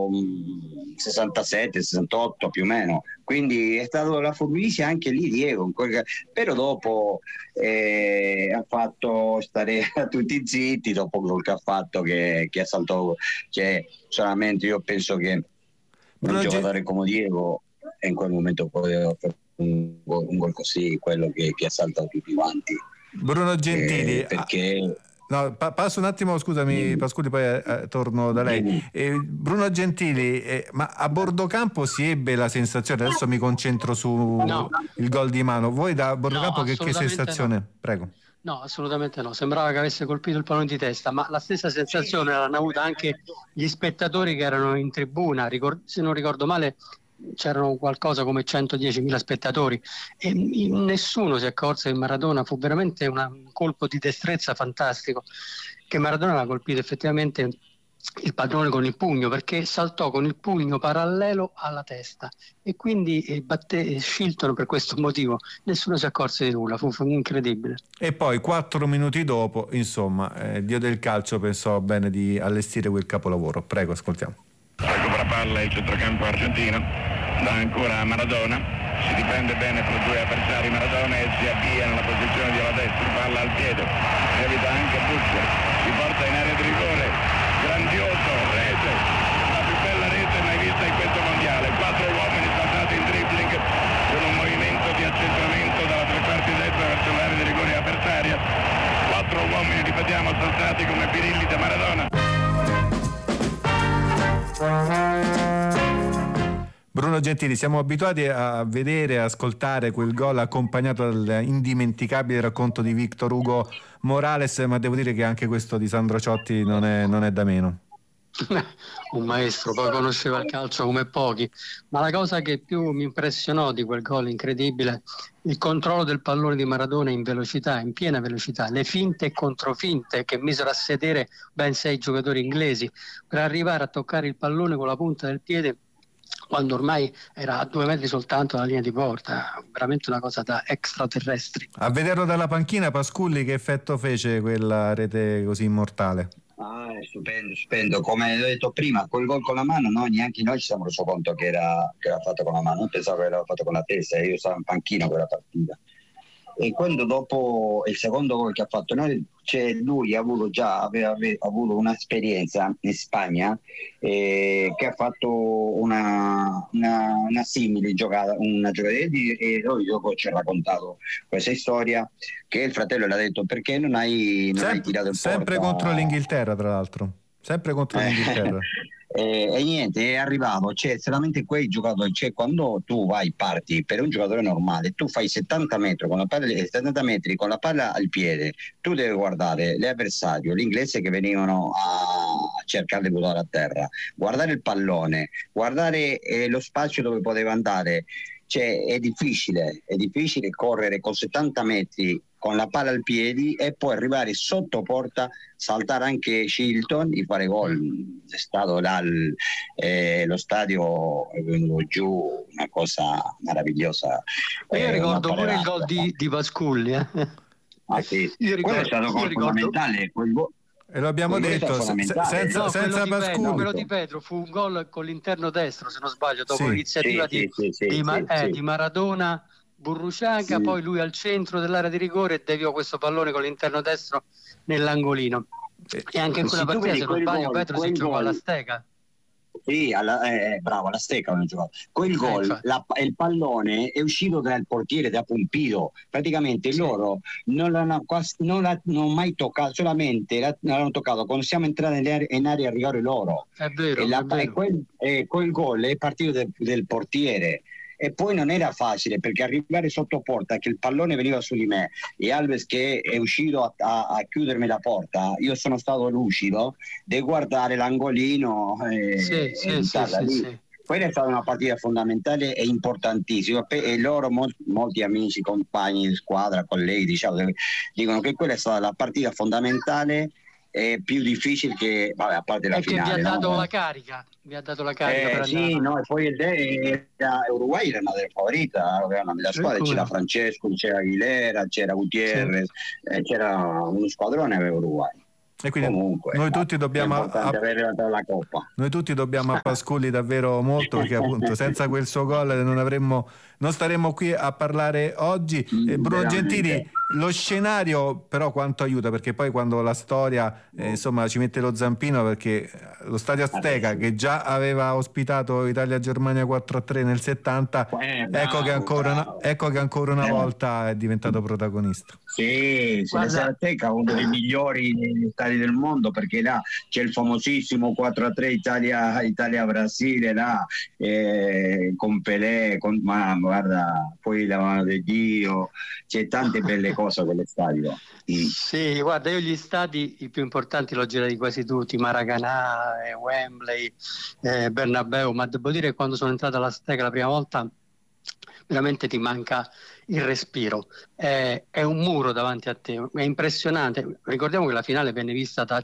67, 68 più o meno, quindi è stato la formicia anche lì Diego, però dopo ha fatto stare a tutti zitti dopo quel che ha fatto, che ha saltato, cioè solamente io penso che un giocatore come Diego in quel momento poteva fare un gol così, quello che ha saltato tutti quanti. Bruno Gentili, perché passo un attimo, scusami Pasculi, poi torno da lei. Bruno Gentili, ma a bordo campo si ebbe la sensazione, adesso mi concentro su il gol di mano, voi da bordo campo che sensazione? No. Prego. No, assolutamente no, sembrava che avesse colpito il pallone di testa, ma la stessa sensazione l'hanno avuta anche gli spettatori che erano in tribuna, se non ricordo male c'erano qualcosa come 110.000 spettatori e nessuno si accorse che Maradona fu veramente un colpo di destrezza fantastico, che Maradona aveva colpito effettivamente il pallone con il pugno, perché saltò con il pugno parallelo alla testa e quindi batté Shilton per questo motivo, nessuno si accorse di nulla, fu incredibile. E poi 4 minuti dopo, insomma, Dio del calcio pensò bene di allestire quel capolavoro. Prego, ascoltiamo. Recupera palla il centrocampo argentino, dà ancora a Maradona, si difende bene fra due avversari Maradona e si avvia nella posizione di ala destra, palla al piede, evita anche Butcher, si porta in area di rigore, grandioso, rete, la più bella rete mai vista in questo mondiale, 4 uomini saltati in dribbling con un movimento di accentramento dalla tre quarti destra verso l'area di rigore avversaria, 4 uomini, ripetiamo, saltati come Pirilli da Maradona. Bruno Gentili, siamo abituati a vedere e ascoltare quel gol accompagnato dall'indimenticabile racconto di Victor Hugo Morales, ma devo dire che anche questo di Sandro Ciotti non è da meno. Un maestro, poi conosceva il calcio come pochi, ma la cosa che più mi impressionò di quel gol incredibile, il controllo del pallone di Maradona in velocità, in piena velocità, le finte e controfinte che misero a sedere ben 6 giocatori inglesi per arrivare a toccare il pallone con la punta del piede quando ormai era a 2 metri soltanto dalla linea di porta, veramente una cosa da extraterrestri. A vederlo dalla panchina, Pasculli, che effetto fece quella rete così immortale? Stupendo, come ho detto prima, quel gol con la mano, neanche noi ci siamo reso conto che era fatto con la mano, non pensavo che era fatto con la testa, io stavo in panchina quella partita. E quando dopo il secondo gol che ha fatto lui aveva avuto un'esperienza in Spagna che ha fatto una simile giocata, e lui dopo ci ha raccontato questa storia che il fratello le ha detto: perché non hai tirato in sempre porta? contro l'Inghilterra, tra l'altro, sempre contro l'Inghilterra. E niente, è arrivato, solamente quei giocatori, quando tu parti per un giocatore normale, tu fai 70 metri con la palla al piede, tu devi guardare l'avversario, l'inglese che venivano a cercare di buttare a terra, guardare il pallone, guardare lo spazio dove poteva andare, è difficile correre con 70 metri con la palla al piedi e poi arrivare sotto porta, saltare anche Shilton e fare gol. È stato là lo stadio è venuto giù, una cosa meravigliosa. Io ricordo pure il gol di Pasculli. Sì. Quello è stato fondamentale, quel gol. E lo abbiamo detto, senza Pasculli. Quello di Pedro fu un gol con l'interno destro, se non sbaglio, dopo l'iniziativa di Maradona, Burruchaga, poi lui al centro dell'area di rigore deviò questo pallone con l'interno destro nell'angolino. E anche in quella partita, se non sbaglio, Pedro si giocò all'Azteca. Sì, bravo, all'Azteca hanno giocato. Quel gol, il pallone è uscito dal portiere da Pompidou, praticamente loro non l'hanno mai toccato, solamente l'hanno toccato quando siamo entrati in area a rigore loro. È vero, e quel gol è partito del portiere. E poi non era facile, perché arrivare sotto porta che il pallone veniva su di me e Alves che è uscito a chiudermi la porta, io sono stato lucido di guardare l'angolino lì. Quella è stata una partita fondamentale e importantissima, e loro molti amici, compagni di squadra, colleghi dicono che quella è stata la partita fondamentale e più difficile che a parte la finale. Che vi ha dato la carica. Per andare. E poi Uruguay era una delle favorite, nella squadra c'era Francesco, c'era Aguilera, c'era Gutierrez, c'era uno squadrone per Uruguay. E quindi comunque noi tutti dobbiamo aver arrivato la Coppa. Noi tutti dobbiamo a Pasculi davvero molto, perché appunto senza quel suo gol non staremmo qui a parlare oggi. Bruno Gentili, lo scenario però quanto aiuta, perché poi quando la storia insomma ci mette lo zampino, perché lo Stadio Azteca, che già aveva ospitato Italia-Germania 4-3 nel 70, ecco che ancora una volta è diventato protagonista. Sì, Azteca, uno dei migliori stadi del mondo, perché là c'è il famosissimo 4-3 Italia-Brasile là, con Pelé, ma guarda, poi la mano di Dio, c'è tante belle cose a quell'estadio. Sì, guarda, io gli stadi i più importanti l'ho girati quasi tutti, Maracanã, Wembley, Bernabeu, ma devo dire che quando sono entrato all'Azteca la prima volta veramente ti manca il respiro, è un muro davanti a te, è impressionante. Ricordiamo che la finale venne vista da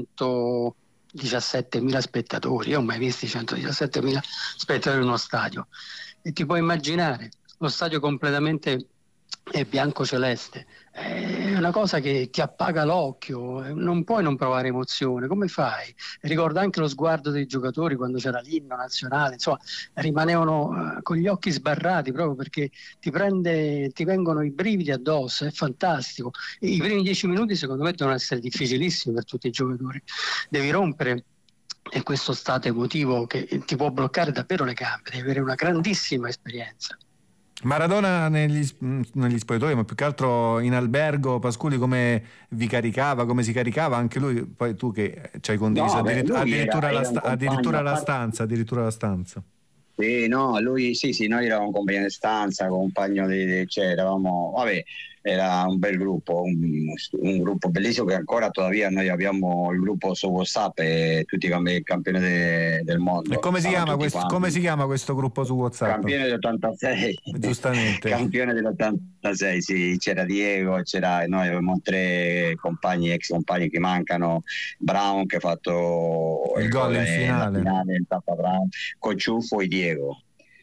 117.000 spettatori, io non ho mai visti 117.000 spettatori in uno stadio, e ti puoi immaginare lo stadio completamente bianco-celeste, è una cosa che ti appaga l'occhio, non puoi non provare emozione, come fai? Ricordo anche lo sguardo dei giocatori quando c'era l'inno nazionale, insomma rimanevano con gli occhi sbarrati, proprio perché ti vengono i brividi addosso, è fantastico. I primi 10 minuti secondo me devono essere difficilissimi per tutti i giocatori, devi rompere questo stato emotivo che ti può bloccare davvero le gambe, devi avere una grandissima esperienza. Maradona negli spogliatoi, ma più che altro in albergo, Pasculi, come vi caricava, come si caricava anche lui? Poi tu che ci hai condiviso addirittura la stanza. Sì, no, lui sì, noi eravamo compagni di stanza, eravamo, era un bel gruppo, un gruppo bellissimo, che ancora todavía noi abbiamo il gruppo su WhatsApp e tutti i campioni del mondo. E come si chiama questo gruppo su WhatsApp? Campione dell'86. Giustamente. Campione dell'86, sì, c'era Diego, noi avevamo 3 ex compagni che mancano, Brown che ha fatto il gol in finale, il Papa Brown, con Ciuffo e Diego.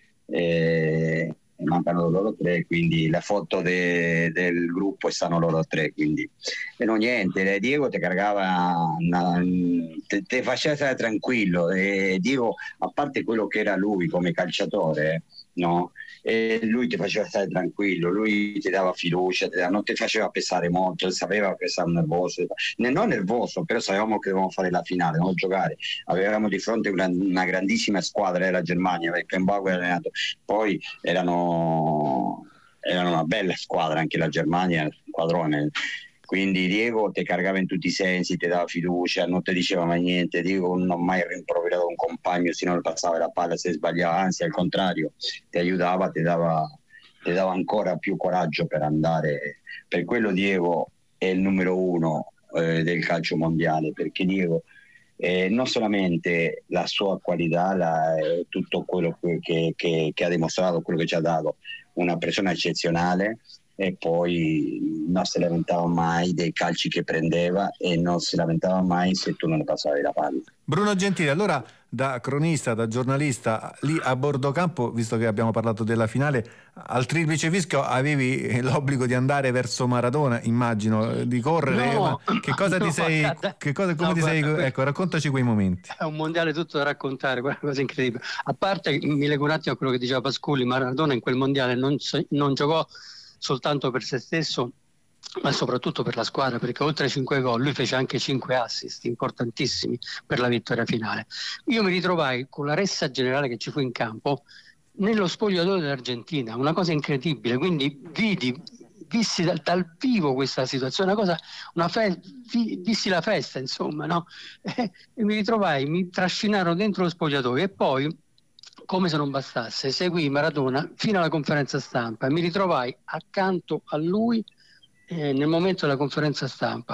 Mancano loro 3, quindi la foto del gruppo stanno loro 3, quindi e non niente, Diego ti caricava, ti faceva stare tranquillo, Diego, a parte quello che era lui come calciatore, no? E lui ti faceva stare tranquillo, lui ti dava fiducia, non ti faceva pesare molto, sapeva che stava nervoso, non nervoso, però sapevamo che dovevamo fare la finale, non giocare, avevamo di fronte una grandissima squadra della Germania, perché Beckenbauer era allenato, poi erano una bella squadra anche la Germania, squadrone. Quindi Diego ti caricava in tutti i sensi, ti dava fiducia, non ti diceva mai niente. Diego non ha mai rimproverato un compagno se non passava la palla, se sbagliava, anzi al contrario, ti aiutava, ti dava ancora più coraggio per andare. Per quello Diego è il numero 1 del calcio mondiale, perché Diego non solamente la sua qualità, tutto quello che ha dimostrato, quello che ci ha dato, una persona eccezionale, e poi non si lamentava mai dei calci che prendeva e non si lamentava mai se tu non ne passavi la palla. Bruno Gentili, allora da cronista, da giornalista, lì a bordo campo, visto che abbiamo parlato della finale, al triplice fischio avevi l'obbligo di andare verso Maradona, immagino, di correre, no, che cosa ti sei, ecco, raccontaci quei momenti. È un mondiale tutto da raccontare, una cosa incredibile. A parte, mi leggo un attimo a quello che diceva Pasculi, Maradona in quel mondiale non giocò soltanto per se stesso, ma soprattutto per la squadra, perché oltre ai 5 gol lui fece anche 5 assist importantissimi per la vittoria finale. Io mi ritrovai con la ressa generale che ci fu in campo nello spogliatoio dell'Argentina, una cosa incredibile, quindi vissi dal vivo questa situazione, vissi la festa, insomma, no? E mi ritrovai, mi trascinarono dentro lo spogliatoio, e poi, come se non bastasse, seguì Maradona fino alla conferenza stampa e mi ritrovai accanto a lui nel momento della conferenza stampa,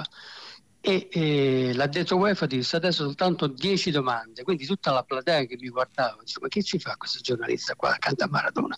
e l'addetto UEFA disse: adesso soltanto 10 domande, quindi tutta la platea che mi guardava disse: ma che ci fa questo giornalista qua accanto a Maradona?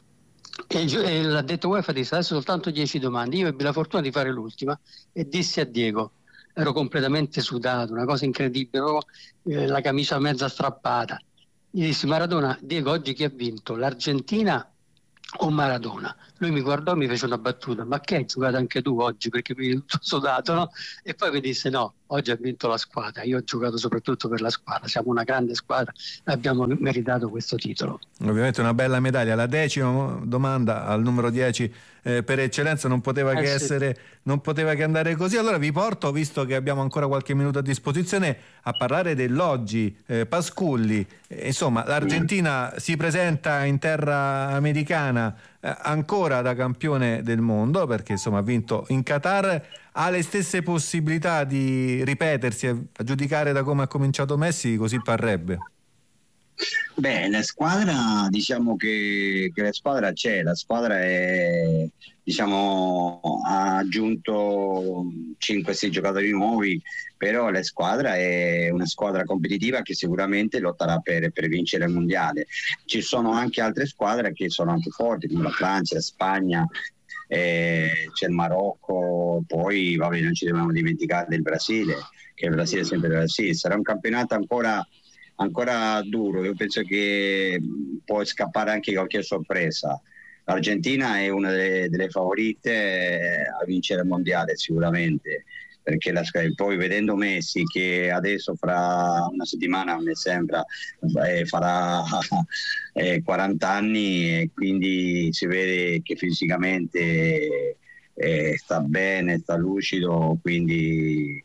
E l'addetto UEFA disse: adesso soltanto 10 domande. Io ebbi la fortuna di fare l'ultima e dissi a Diego, ero completamente sudato, una cosa incredibile, la camicia mezza strappata. Gli dissi: Maradona, Diego, oggi chi ha vinto, l'Argentina o Maradona. Lui mi guardò e mi fece una battuta: ma che hai giocato anche tu oggi, perché mi eri tutto sudato, no? E poi mi disse: no, oggi ha vinto la squadra, io ho giocato soprattutto per la squadra, siamo una grande squadra e abbiamo meritato questo titolo. Ovviamente una bella medaglia. La 10ª domanda al numero 10 per eccellenza non poteva che essere, non poteva che andare così. Allora vi porto, visto che abbiamo ancora qualche minuto a disposizione, a parlare dell'oggi. Pasculli, insomma, l'Argentina si presenta in terra americana ancora da campione del mondo, perché insomma ha vinto in Qatar. Ha le stesse possibilità di ripetersi, a giudicare da come ha cominciato Messi, così parrebbe. Beh, la squadra, diciamo che la squadra c'è, la squadra è, diciamo, ha aggiunto 5-6 giocatori nuovi, però la squadra è una squadra competitiva che sicuramente lotterà per vincere il mondiale. Ci sono anche altre squadre che sono anche forti, come la Francia, la Spagna, c'è il Marocco, poi vabbè, non ci dobbiamo dimenticare del Brasile, che il Brasile è sempre il Brasile. Sarà un campionato ancora duro. Io penso che può scappare anche qualche sorpresa. L'Argentina è una delle favorite a vincere il mondiale sicuramente, perché poi vedendo Messi che adesso fra una settimana mi sembra farà 40 anni, e quindi si vede che fisicamente sta bene, sta lucido, quindi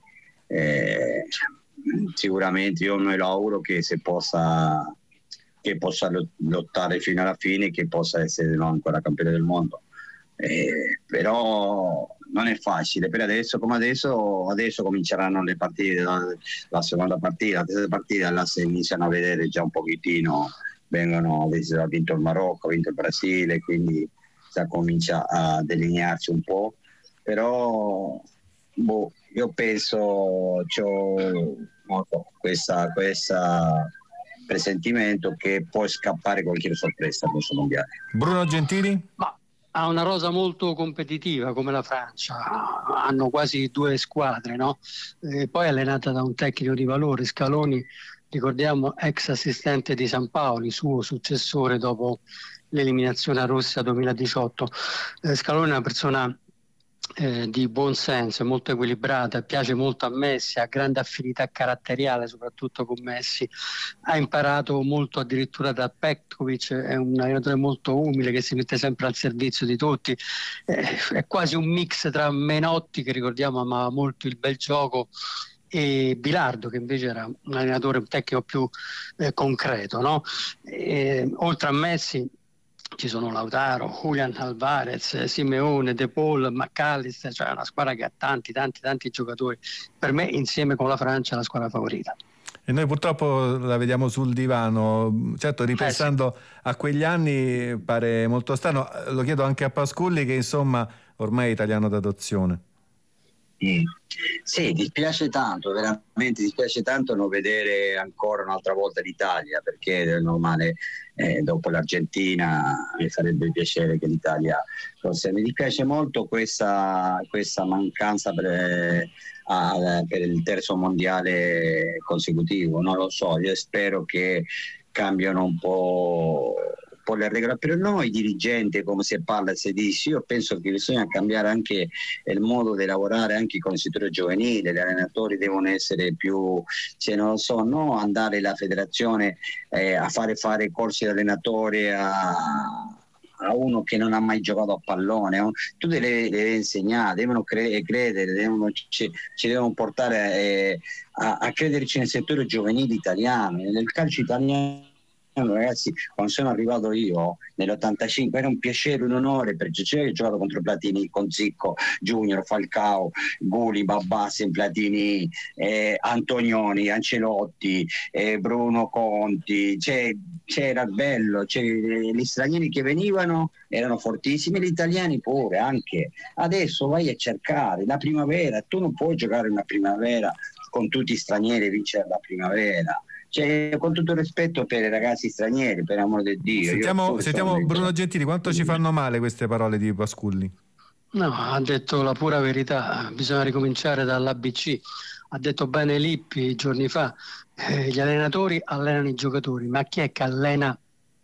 sicuramente io me lo auguro che possa lottare fino alla fine, che possa essere ancora campione del mondo, però non è facile per adesso. Come adesso cominceranno le partite, la seconda partita, la terza partita, là si iniziano a vedere già un pochettino, ha vinto il Marocco, ha vinto il Brasile, quindi già comincia a delinearsi un po', però io penso, questo presentimento che può scappare qualche sorpresa a questo mondiale. Bruno Gentili? Ma ha una rosa molto competitiva come la Francia, hanno quasi 2 squadre, no? Poi allenata da un tecnico di valore, Scaloni, ricordiamo ex assistente di Sampaoli, suo successore dopo l'eliminazione a Russia 2018. Scaloni è una persona di buon senso, molto equilibrata, piace molto a Messi, ha grande affinità caratteriale soprattutto con Messi, ha imparato molto addirittura da Petkovic, è un allenatore molto umile che si mette sempre al servizio di tutti, è quasi un mix tra Menotti, che ricordiamo amava molto il bel gioco, e Bilardo, che invece era un allenatore, un tecnico più concreto, no? Oltre a Messi ci sono Lautaro, Julian Alvarez, Simeone, De Paul, McAllister, cioè una squadra che ha tanti giocatori. Per me, insieme con la Francia, è la squadra favorita. E noi purtroppo la vediamo sul divano. Certo, ripensando a quegli anni pare molto strano. Lo chiedo anche a Pasculli, che insomma ormai è italiano d'adozione. Sì, dispiace tanto, veramente dispiace tanto non vedere ancora un'altra volta l'Italia, perché è normale, dopo l'Argentina mi farebbe piacere che l'Italia fosse. Mi dispiace molto questa mancanza per il terzo mondiale consecutivo, non lo so, io spero che cambiano un po' le regole, per noi dirigenti, come si parla e si dice, io penso che bisogna cambiare anche il modo di lavorare anche con il settore giovanile. Gli allenatori devono essere più, non lo so, no andare alla federazione a fare corsi di allenatore a uno che non ha mai giocato a pallone. Tu devi insegnare, devono credere, ci devono portare a crederci nel settore giovanile italiano, nel calcio italiano. Ragazzi, quando sono arrivato io nell'85 era un piacere, un onore, perché c'era giocato contro Platini, con Zicco, Junior, Falcao, Guli, Babassi, Platini, Antonioni, Ancelotti, Bruno Conti, c'era bello, gli stranieri che venivano erano fortissimi, gli italiani pure anche. Adesso vai a cercare la primavera, tu non puoi giocare una primavera con tutti stranieri e vincere la primavera. Con tutto il rispetto per i ragazzi stranieri, per amor di Dio. Sentiamo Bruno Gentili, quanto ci fanno male queste parole di Pasculli? No, ha detto la pura verità, bisogna ricominciare dall'ABC. Ha detto bene Lippi giorni fa, gli allenatori allenano i giocatori, ma chi è che allena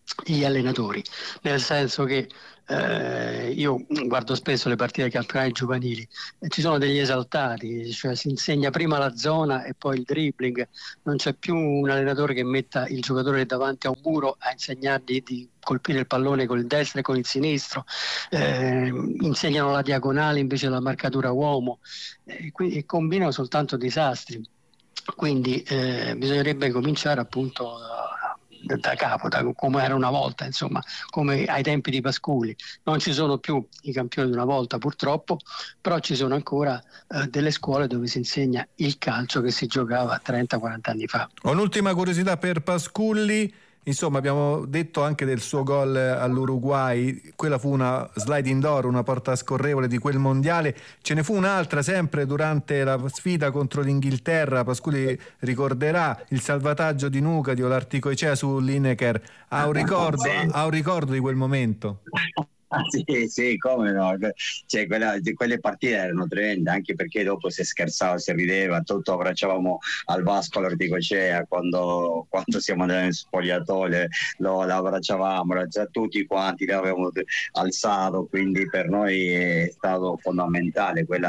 gli allenatori, nel senso che io guardo spesso le partite dei campionati giovanili e ci sono degli esaltati, cioè si insegna prima la zona e poi il dribbling, non c'è più un allenatore che metta il giocatore davanti a un muro a insegnargli di colpire il pallone con il destro e con il sinistro, insegnano la diagonale invece della marcatura uomo, e combinano soltanto disastri. Quindi bisognerebbe cominciare appunto da capo, come era una volta, insomma, come ai tempi di Pasculi. Non ci sono più i campioni di una volta, purtroppo, però ci sono ancora delle scuole dove si insegna il calcio che si giocava 30-40 anni fa. Un'ultima curiosità per Pasculli. Insomma, abbiamo detto anche del suo gol all'Uruguay, quella fu una sliding door, una porta scorrevole di quel mondiale. Ce ne fu un'altra sempre durante la sfida contro l'Inghilterra. Pasculli ricorderà il salvataggio di Nuca di Olarticoicea su Lineker. Ha un ricordo di quel momento? Sì, come no, cioè, quelle partite erano tremende, anche perché dopo si scherzava, si rideva, tutto abbracciavamo al Vasco all'Orticocea quando siamo andati in spogliatoio, lo abbracciavamo, tutti quanti l'avevamo alzato, quindi per noi è stato fondamentale quel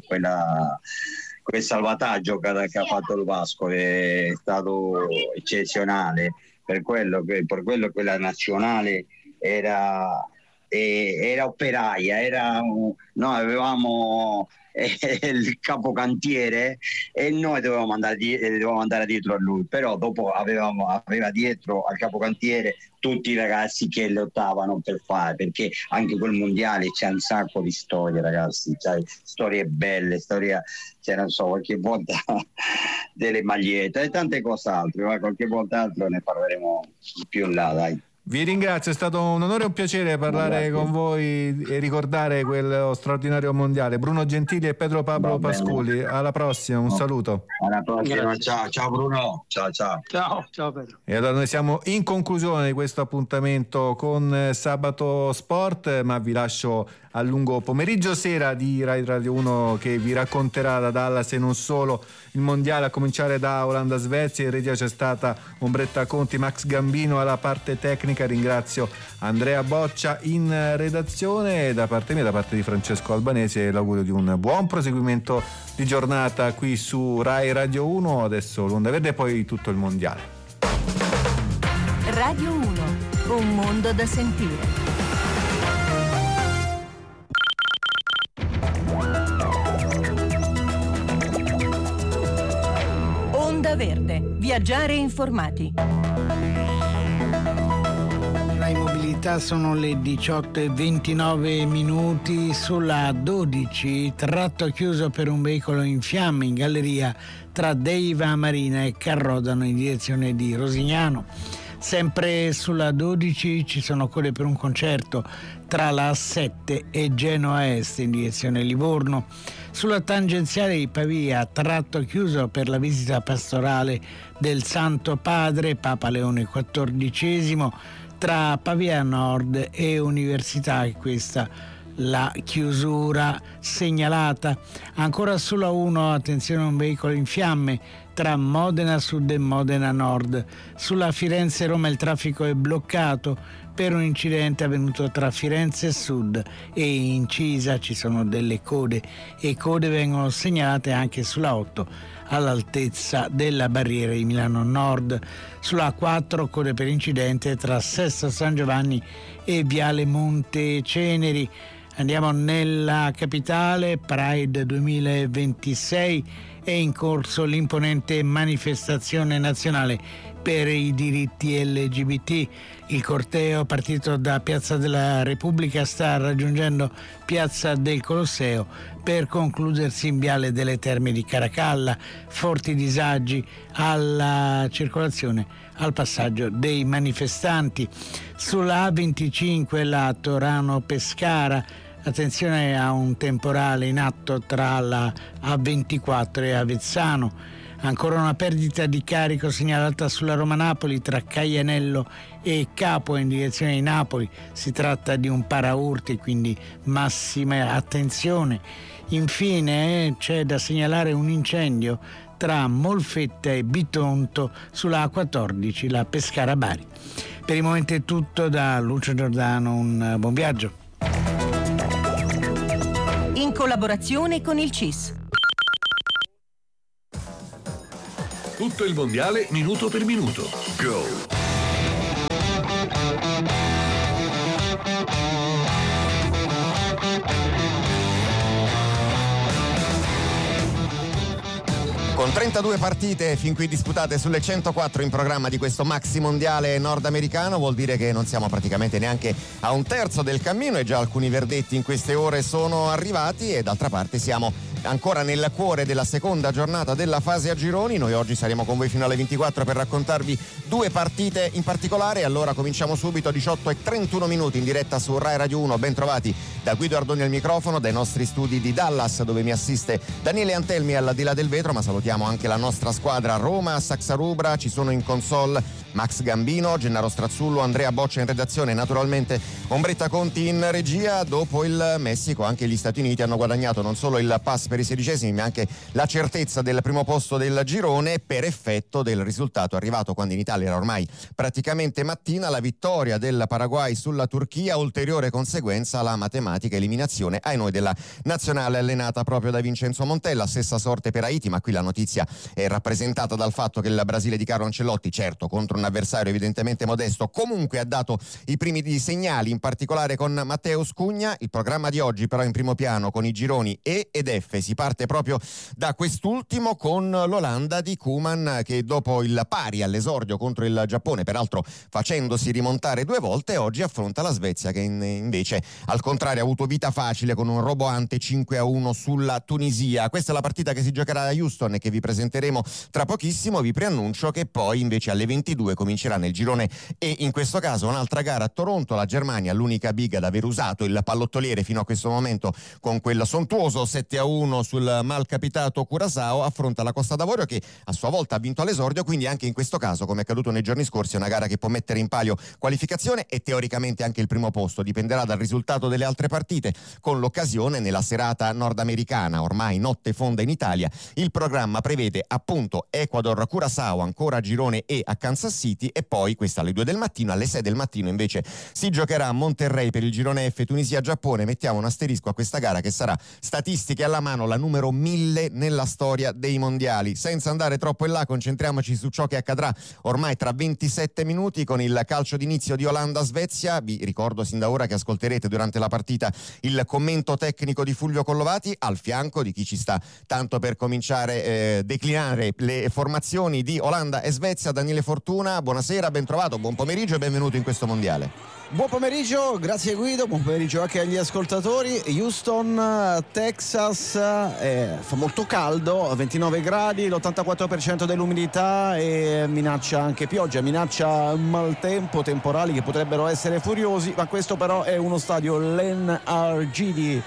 salvataggio che ha fatto il Vasco, è stato eccezionale, per quello che la nazionale era operaia, noi avevamo il capocantiere e noi dovevamo andare dietro a lui, però dopo aveva dietro al capocantiere tutti i ragazzi che lottavano per fare, perché anche quel mondiale c'è un sacco di storie, ragazzi, cioè, storie belle, non so, qualche volta delle magliette e tante cose altre, ma qualche volta altro ne parleremo più in là, dai. Vi ringrazio, è stato un onore e un piacere parlare con voi e ricordare quello straordinario mondiale. Bruno Gentili e Pedro Pablo Pasculi, alla prossima, un saluto. Alla prossima, ciao Bruno, ciao Pedro. E allora noi siamo in conclusione di questo appuntamento con Sabato Sport, ma vi lascio a lungo pomeriggio sera di Rai Radio 1 che vi racconterà da Dallas e non solo il mondiale, a cominciare da Olanda-Svezia. In regia c'è stata Ombretta Conti, Max Gambino alla parte tecnica. Ringrazio Andrea Boccia in redazione, da parte mia, da parte di Francesco Albanese, l'augurio di un buon proseguimento di giornata qui su Rai Radio 1. Adesso l'Onda Verde e poi tutto il mondiale. Radio 1, un mondo da sentire. Onda Verde, viaggiare informati. La immobilità sono le 18:29 sulla 12, tratto chiuso per un veicolo in fiamme in galleria tra Deiva Marina e Carrodano in direzione di Rosignano. Sempre sulla 12 ci sono code per un concerto tra la A7 e Genoa Est in direzione Livorno. Sulla tangenziale di Pavia, tratto chiuso per la visita pastorale del Santo Padre Papa Leone XIV tra Pavia Nord e Università, e questa la chiusura segnalata. Ancora sulla 1, attenzione a un veicolo in fiamme tra Modena Sud e Modena Nord. Sulla Firenze-Roma il traffico è bloccato per un incidente avvenuto tra Firenze Sud e Incisa. Ci sono delle code e code vengono segnalate anche sulla 8 all'altezza della barriera di Milano Nord. Sulla 4 code per incidente tra Sesto San Giovanni e Viale Monte Ceneri. Andiamo nella capitale. Pride 2026 è in corso l'imponente manifestazione nazionale per i diritti LGBT. Il corteo partito da Piazza della Repubblica sta raggiungendo Piazza del Colosseo per concludersi in Viale delle Terme di Caracalla. Forti disagi alla circolazione al passaggio dei manifestanti. Sulla A25 la Torano-Pescara, attenzione a un temporale in atto tra la A24 e Avezzano. Ancora una perdita di carico segnalata sulla Roma-Napoli tra Caianello e Capua in direzione di Napoli. Si tratta di un paraurti, quindi massima attenzione. Infine c'è da segnalare un incendio tra Molfetta e Bitonto sulla A14, la Pescara-Bari. Per il momento è tutto da Lucio Giordano, un buon viaggio. In collaborazione con il CIS. Tutto il mondiale minuto per minuto. Go! Con 32 partite fin qui disputate sulle 104 in programma di questo maxi mondiale nordamericano, vuol dire che non siamo praticamente neanche a un terzo del cammino e già alcuni verdetti in queste ore sono arrivati, e d'altra parte siamo ancora nel cuore della seconda giornata della fase a gironi. Noi oggi saremo con voi fino alle 24 per raccontarvi due partite in particolare. Allora cominciamo subito, 18:31 minuti in diretta su Rai Radio 1. Ben trovati da Guido Ardoni al microfono, dai nostri studi di Dallas, dove mi assiste Daniele Antelmi al di là del vetro, ma salutiamo anche la nostra squadra a Roma, Saxa Rubra, ci sono in console Max Gambino, Gennaro Strazzullo, Andrea Boccia in redazione e naturalmente Ombretta Conti in regia. Dopo il Messico anche gli Stati Uniti hanno guadagnato non solo il pass per i 16esimi, ma anche la certezza del primo posto del girone per effetto del risultato arrivato quando in Italia era ormai praticamente mattina, la vittoria del Paraguay sulla Turchia, ulteriore conseguenza la matematica eliminazione ai noi della nazionale allenata proprio da Vincenzo Montella. Stessa sorte per Haiti, ma qui la notizia è rappresentata dal fatto che il Brasile di Carlo Ancelotti, certo contro un avversario evidentemente modesto, comunque ha dato i primi segnali, in particolare con Mateus Cugna. Il programma di oggi però in primo piano con i gironi E ed F. Si parte proprio da quest'ultimo con l'Olanda di Koeman, che dopo il pari all'esordio contro il Giappone, peraltro facendosi rimontare 2 volte, oggi affronta la Svezia, che invece al contrario ha avuto vita facile con un roboante 5-1 sulla Tunisia. Questa è la partita che si giocherà a Houston e che vi presenteremo tra pochissimo. Vi preannuncio che poi invece alle 22 comincerà nel girone E, in questo caso un'altra gara a Toronto. La Germania, l'unica big ad aver usato il pallottoliere fino a questo momento con quel sontuoso 7-1 sul malcapitato Curaçao, affronta la Costa d'Avorio, che a sua volta ha vinto all'esordio, quindi anche in questo caso, come è accaduto nei giorni scorsi, è una gara che può mettere in palio qualificazione e teoricamente anche il primo posto. Dipenderà dal risultato delle altre partite, con l'occasione nella serata nordamericana, ormai notte fonda in Italia. Il programma prevede appunto Ecuador-Curaçao, ancora girone E a Kansas City, e poi questa alle 2 del mattino. Alle 6 del mattino invece si giocherà a Monterrey per il girone F, Tunisia-Giappone. Mettiamo un asterisco a questa gara, che sarà, statistiche alla mano, la numero 1000 nella storia dei mondiali. Senza andare troppo in là, concentriamoci su ciò che accadrà ormai tra 27 minuti con il calcio d'inizio di Olanda-Svezia. Vi ricordo sin da ora che ascolterete durante la partita il commento tecnico di Fulvio Collovati, al fianco di chi ci sta tanto per cominciare a declinare le formazioni di Olanda e Svezia, Daniele Fortuna. Buonasera, ben trovato, buon pomeriggio e benvenuto in questo mondiale. Buon pomeriggio, grazie Guido, buon pomeriggio anche agli ascoltatori. Houston, Texas, fa molto caldo, 29 gradi, l'84% dell'umidità e minaccia anche pioggia, minaccia maltempo, temporali che potrebbero essere furiosi, ma questo però è uno stadio l'NRG di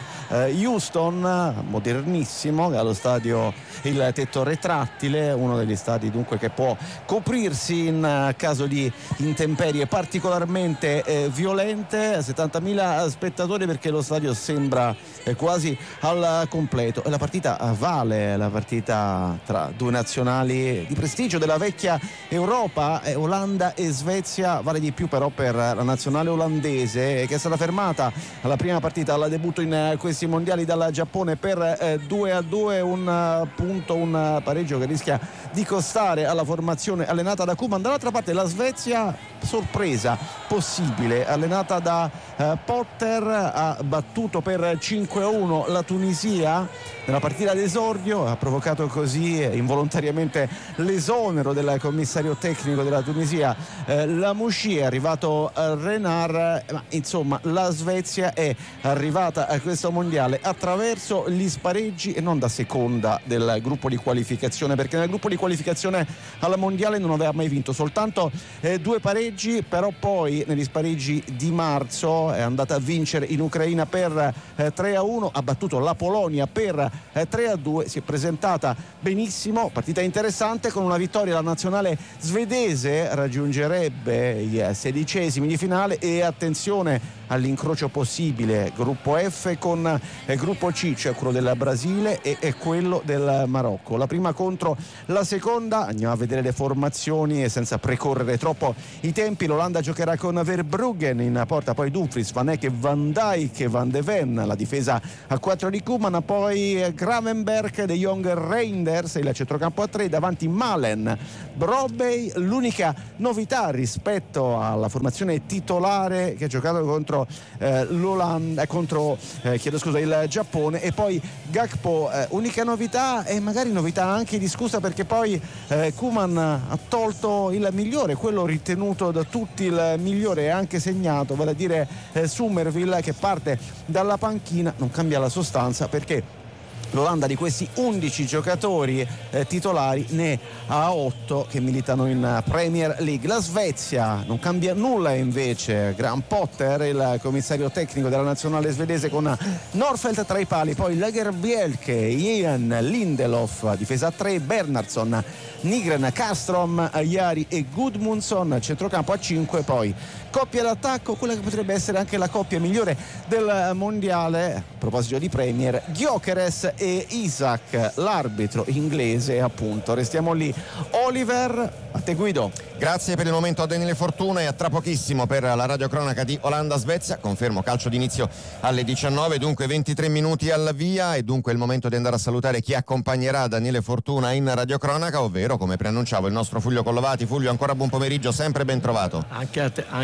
Houston, modernissimo, allo stadio il tetto retrattile, uno degli stadi dunque che può coprirsi in caso di intemperie particolarmente violente. 70.000 spettatori perché lo stadio sembra quasi al completo, e la partita vale, la partita tra due nazionali di prestigio della vecchia Europa, Olanda e Svezia. Vale di più però per la nazionale olandese, che è stata fermata alla prima partita, alla debutto in questi mondiali dal Giappone per 2-2, un punto, un pareggio che rischia di costare alla formazione allenata da Koeman. Dall'altra parte la Svezia, sorpresa possibile, allenata da Potter, ha battuto per 5-1 la Tunisia nella partita d'esordio, ha provocato così involontariamente l'esonero del commissario tecnico della Tunisia Lamouchi. È arrivato Renard, ma insomma la Svezia è arrivata a questo mondiale attraverso gli spareggi e non da seconda del gruppo di qualificazione, perché nel gruppo di qualificazione alla mondiale non aveva mai vinto, soltanto 2 pareggi, però poi negli spareggi di marzo è andata a vincere in Ucraina per 3-1, ha battuto la Polonia per 3-2, si è presentata benissimo, partita interessante. Con una vittoria la nazionale svedese raggiungerebbe i 16esimi di finale, e attenzione all'incrocio possibile gruppo F con gruppo C, cioè quello del Brasile e quello del Marocco, la prima contro la seconda. Andiamo a vedere le formazioni, e senza senza precorrere troppo i tempi. L'Olanda giocherà con Verbruggen in porta, poi Dumfries, Van Eyck, Van Dijk, Van de Ven, la difesa a 4 di Koeman, poi Gravenberch, De Jong, Reinders, il centrocampo a 3, davanti Malen, Brobbey. L'unica novità rispetto alla formazione titolare che ha giocato contro l'Olanda, il Giappone, e poi Gakpo, unica novità, e magari novità anche discussa, perché poi Koeman ha tolto il migliore, quello ritenuto da tutti il migliore e anche segnato, vale a dire Summerville, che parte dalla panchina. Non cambia la sostanza, perché l'Olanda di questi 11 giocatori titolari ne ha 8 che militano in Premier League. La Svezia non cambia nulla invece. Graham Potter, il commissario tecnico della nazionale svedese, con Norfeldt tra i pali, poi Lagerbielke, Ian Lindelof, difesa a 3, Bernhardsson, Nygren, Karlström, Jari e Gudmundsson, centrocampo a 5, poi coppia d'attacco, quella che potrebbe essere anche la coppia migliore del mondiale, a proposito di Premier, Gyökeres e Isak, l'arbitro inglese appunto. Restiamo lì. Oliver, a te Guido. Grazie per il momento a Daniele Fortuna, e a tra pochissimo per la radiocronaca di Olanda-Svezia. Confermo, calcio d'inizio alle 19, dunque 23 minuti al via, e dunque è il momento di andare a salutare chi accompagnerà Daniele Fortuna in radiocronaca, ovvero, come preannunciavo, il nostro Fulvio Collovati. Fulvio, ancora buon pomeriggio, sempre ben trovato. Anche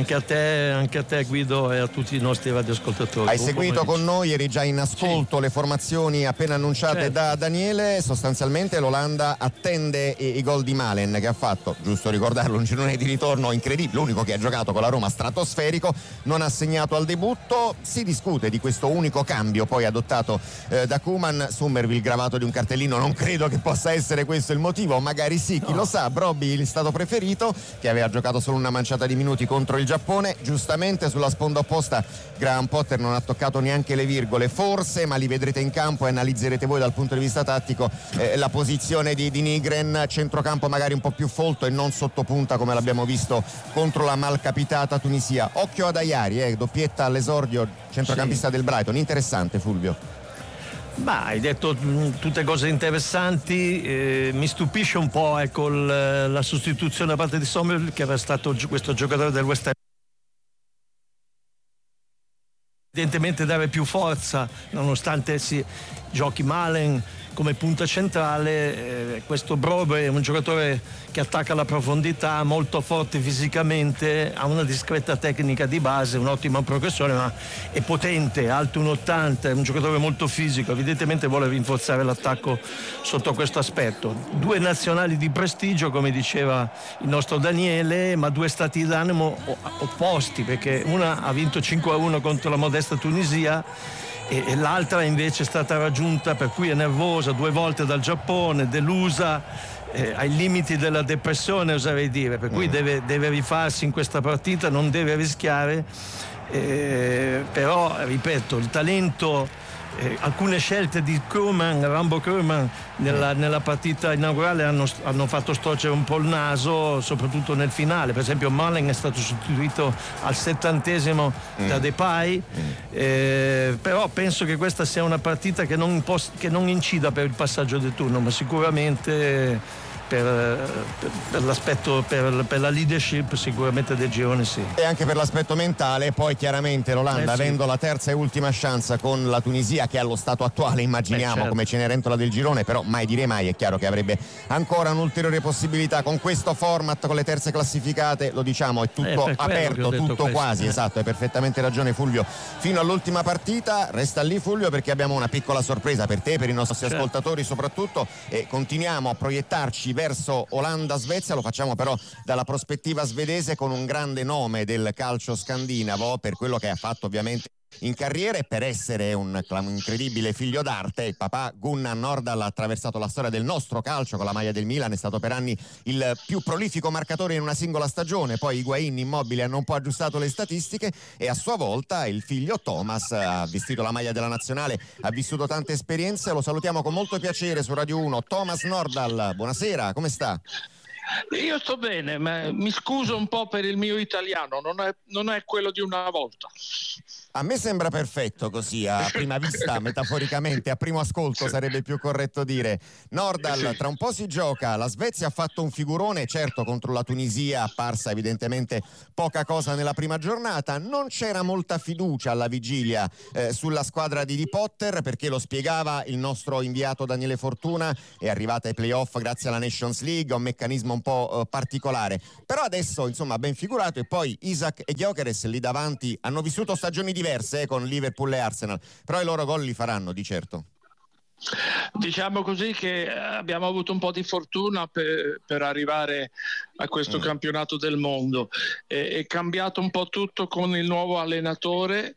a te Guido, e a tutti i nostri radioascoltatori. Hai seguito con noi, eri già in ascolto, sì, le formazioni appena annunciate, certo, da Daniele. Sostanzialmente l'Olanda attende i gol di Malen, che ha fatto, giusto ricordarlo, un girone di ritorno incredibile, l'unico che ha giocato con la Roma, stratosferico, non ha segnato al debutto. Si discute di questo unico cambio poi adottato da Koeman. Summerville gravato di un cartellino, non credo che possa essere questo il motivo, magari sì, chi lo sa. Brobbey, il stato preferito, che aveva giocato solo una manciata di minuti contro il Giappone. Giustamente sulla sponda opposta Graham Potter non ha toccato neanche le virgole, forse, ma li vedrete in campo e analizzerete voi dal punto di vista tattico la posizione di Nygren, centrocampo magari un po' più folto e non sottopunta come l'abbiamo visto contro la malcapitata Tunisia. Occhio ad Ayari, doppietta all'esordio, centrocampista, sì, del Brighton. Interessante, Fulvio. Ma hai detto tutte cose interessanti. Mi stupisce un po', ecco, la sostituzione da parte di Somerville, che era stato questo giocatore del West Ham, evidentemente dare più forza, nonostante si giochi Malen come punta centrale. Questo Brobbey è un giocatore che attacca la profondità, molto forte fisicamente, ha una discreta tecnica di base, un'ottima progressione, ma è potente, alto 1,80, è un giocatore molto fisico, evidentemente vuole rinforzare l'attacco sotto questo aspetto. 2 nazionali di prestigio, come diceva il nostro Daniele, ma 2 stati d'animo opposti, perché una ha vinto 5-1 contro la modesta Tunisia, e l'altra invece è stata raggiunta, per cui è nervosa, 2 volte dal Giappone, delusa, ai limiti della depressione, oserei dire, per cui deve rifarsi in questa partita, non deve rischiare, però ripeto, il talento, alcune scelte di Rambo Koeman nella partita inaugurale hanno fatto storcere un po' il naso, soprattutto nel finale. Per esempio Malen è stato sostituito al 70° da Depay, però penso che questa sia una partita che non incida per il passaggio del turno, ma sicuramente per l'aspetto, per la leadership sicuramente del girone, sì. E anche per l'aspetto mentale. Poi chiaramente l'Olanda, avendo la terza e ultima chance con la Tunisia, che allo stato attuale immaginiamo, certo, come Cenerentola del girone, però mai dire mai, è chiaro che avrebbe ancora un'ulteriore possibilità con questo format, con le terze classificate, lo diciamo, è tutto aperto, tutto questo, quasi, esatto, hai perfettamente ragione Fulvio, fino all'ultima partita. Resta lì Fulvio, perché abbiamo una piccola sorpresa per te, per i nostri ascoltatori soprattutto, e continuiamo a proiettarci verso Olanda-Svezia. Lo facciamo però dalla prospettiva svedese, con un grande nome del calcio scandinavo, per quello che ha fatto ovviamente in carriera e per essere un incredibile figlio d'arte. Il papà Gunnar Nordahl ha attraversato la storia del nostro calcio con la maglia del Milan, è stato per anni il più prolifico marcatore in una singola stagione, poi Higuain Immobile hanno un po' aggiustato le statistiche, e a sua volta il figlio Thomas ha vestito la maglia della nazionale, ha vissuto tante esperienze. Lo salutiamo con molto piacere su Radio 1. Thomas Nordahl, buonasera, come sta? Io sto bene, ma mi scuso un po' per il mio italiano, non è quello di una volta. A me sembra perfetto così, a prima vista, metaforicamente, a primo ascolto sarebbe più corretto dire. Nordal, tra un po' si gioca, la Svezia ha fatto un figurone, certo contro la Tunisia, apparsa evidentemente poca cosa nella prima giornata, non c'era molta fiducia alla vigilia sulla squadra di Potter, perché lo spiegava il nostro inviato Daniele Fortuna, è arrivata ai playoff grazie alla Nations League, un meccanismo un po' particolare, però adesso insomma ben figurato, e poi Isak e Gyökeres lì davanti hanno vissuto stagioni diverse con Liverpool e Arsenal, però i loro gol li faranno di certo. Diciamo così che abbiamo avuto un po' di fortuna per arrivare a questo campionato del mondo. È cambiato un po' tutto con il nuovo allenatore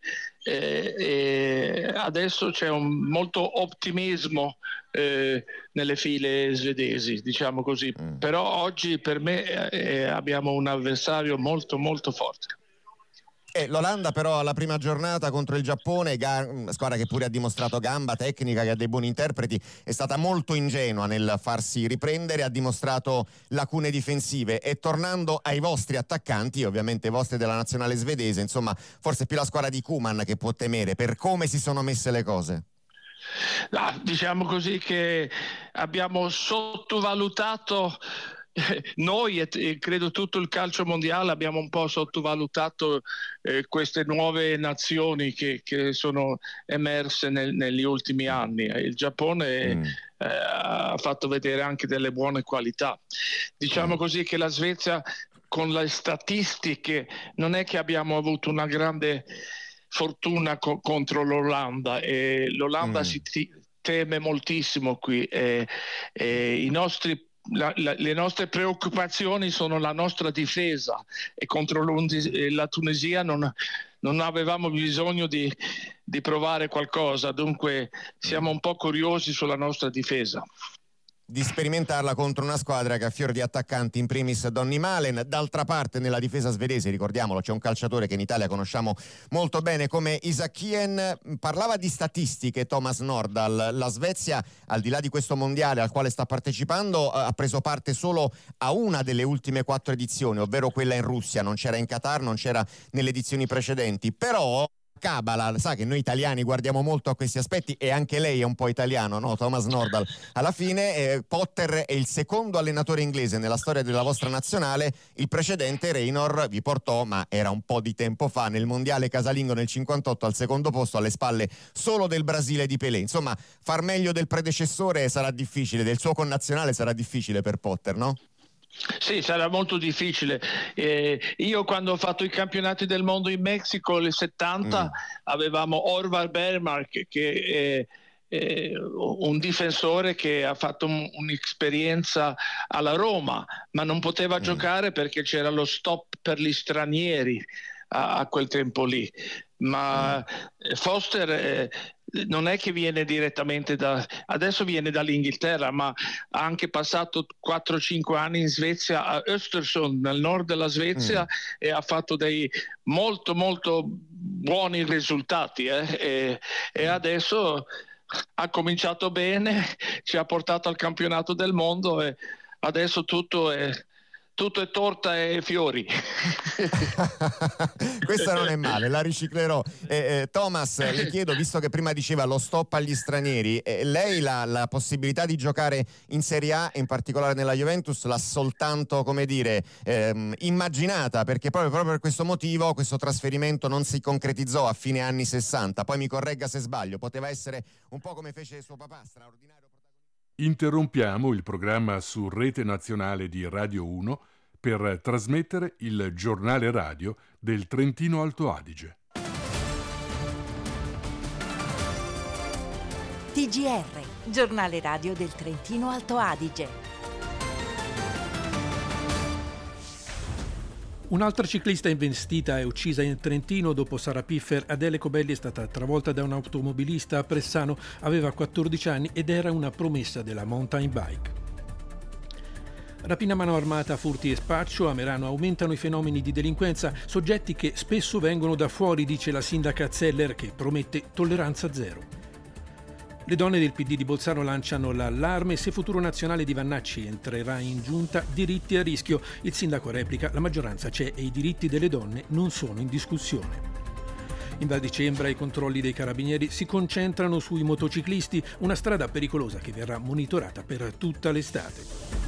e adesso c'è molto ottimismo nelle file svedesi, diciamo così. Però oggi per me abbiamo un avversario molto molto forte. L'Olanda però alla prima giornata contro il Giappone, squadra che pure ha dimostrato gamba, tecnica, che ha dei buoni interpreti, è stata molto ingenua nel farsi riprendere, ha dimostrato lacune difensive, e tornando ai vostri attaccanti, ovviamente i vostri della nazionale svedese, insomma forse più la squadra di Koeman che può temere per come si sono messe le cose. Diciamo così che abbiamo sottovalutato noi e credo tutto il calcio mondiale, abbiamo un po' sottovalutato queste nuove nazioni che sono emerse negli ultimi anni. Il Giappone ha fatto vedere anche delle buone qualità. Diciamo così che la Svezia, con le statistiche, non è che abbiamo avuto una grande fortuna contro l'Olanda, e l'Olanda si teme moltissimo qui, le nostre preoccupazioni sono la nostra difesa, e contro la Tunisia non avevamo bisogno di provare qualcosa, dunque siamo un po' curiosi sulla nostra difesa. Di sperimentarla contro una squadra che ha fior di attaccanti, in primis Donny Malen. D'altra parte nella difesa svedese, ricordiamolo, c'è un calciatore che in Italia conosciamo molto bene come Isaacien. Parlava di statistiche Thomas Nordahl. La Svezia, al di là di questo mondiale al quale sta partecipando, ha preso parte solo a una delle ultime 4 edizioni, ovvero quella in Russia. Non c'era in Qatar, non c'era nelle edizioni precedenti, però Cabala, sa che noi italiani guardiamo molto a questi aspetti, e anche lei è un po' italiano, no? Thomas Nordahl. Alla fine Potter è il secondo allenatore inglese nella storia della vostra nazionale. Il precedente, Reynor, vi portò, ma era un po' di tempo fa, nel mondiale casalingo nel 58 al secondo posto, alle spalle solo del Brasile di Pelé. Insomma, far meglio del predecessore sarà difficile, del suo connazionale sarà difficile per Potter, no? Sì, sarà molto difficile. Io quando ho fatto i campionati del mondo in Messico nel 70 avevamo Orvar Bermark, che è un difensore che ha fatto un'esperienza alla Roma, ma non poteva giocare perché c'era lo stop per gli stranieri a quel tempo lì. Ma Foster non è che viene direttamente adesso viene dall'Inghilterra, ma ha anche passato 4-5 anni in Svezia, a Östersund, nel nord della Svezia, e ha fatto dei molto molto buoni risultati, e adesso ha cominciato bene, ci ha portato al campionato del mondo, e adesso tutto è torta e fiori. Questa non è male, la riciclerò. Thomas, le chiedo, visto che prima diceva lo stop agli stranieri, lei la possibilità di giocare in Serie A, in particolare nella Juventus, l'ha soltanto, come dire, immaginata, perché proprio per questo motivo questo trasferimento non si concretizzò a fine anni 60. Poi mi corregga se sbaglio, poteva essere un po' come fece suo papà, straordinario. Interrompiamo il programma su Rete Nazionale di Radio 1 per trasmettere il giornale radio del Trentino Alto Adige. TGR, giornale radio del Trentino Alto Adige. Un'altra ciclista investita e uccisa in Trentino dopo Sara Piffer. Adele Cobelli è stata travolta da un automobilista a Pressano, aveva 14 anni ed era una promessa della mountain bike. Rapina a mano armata, furti e spaccio. A Merano aumentano i fenomeni di delinquenza, soggetti che spesso vengono da fuori, dice la sindaca Zeller, che promette tolleranza zero. Le donne del PD di Bolzano lanciano l'allarme: se Futuro Nazionale di Vannacci entrerà in giunta, diritti a rischio. Il sindaco replica: la maggioranza c'è e i diritti delle donne non sono in discussione. In Val di Cembra i controlli dei carabinieri si concentrano sui motociclisti, una strada pericolosa che verrà monitorata per tutta l'estate.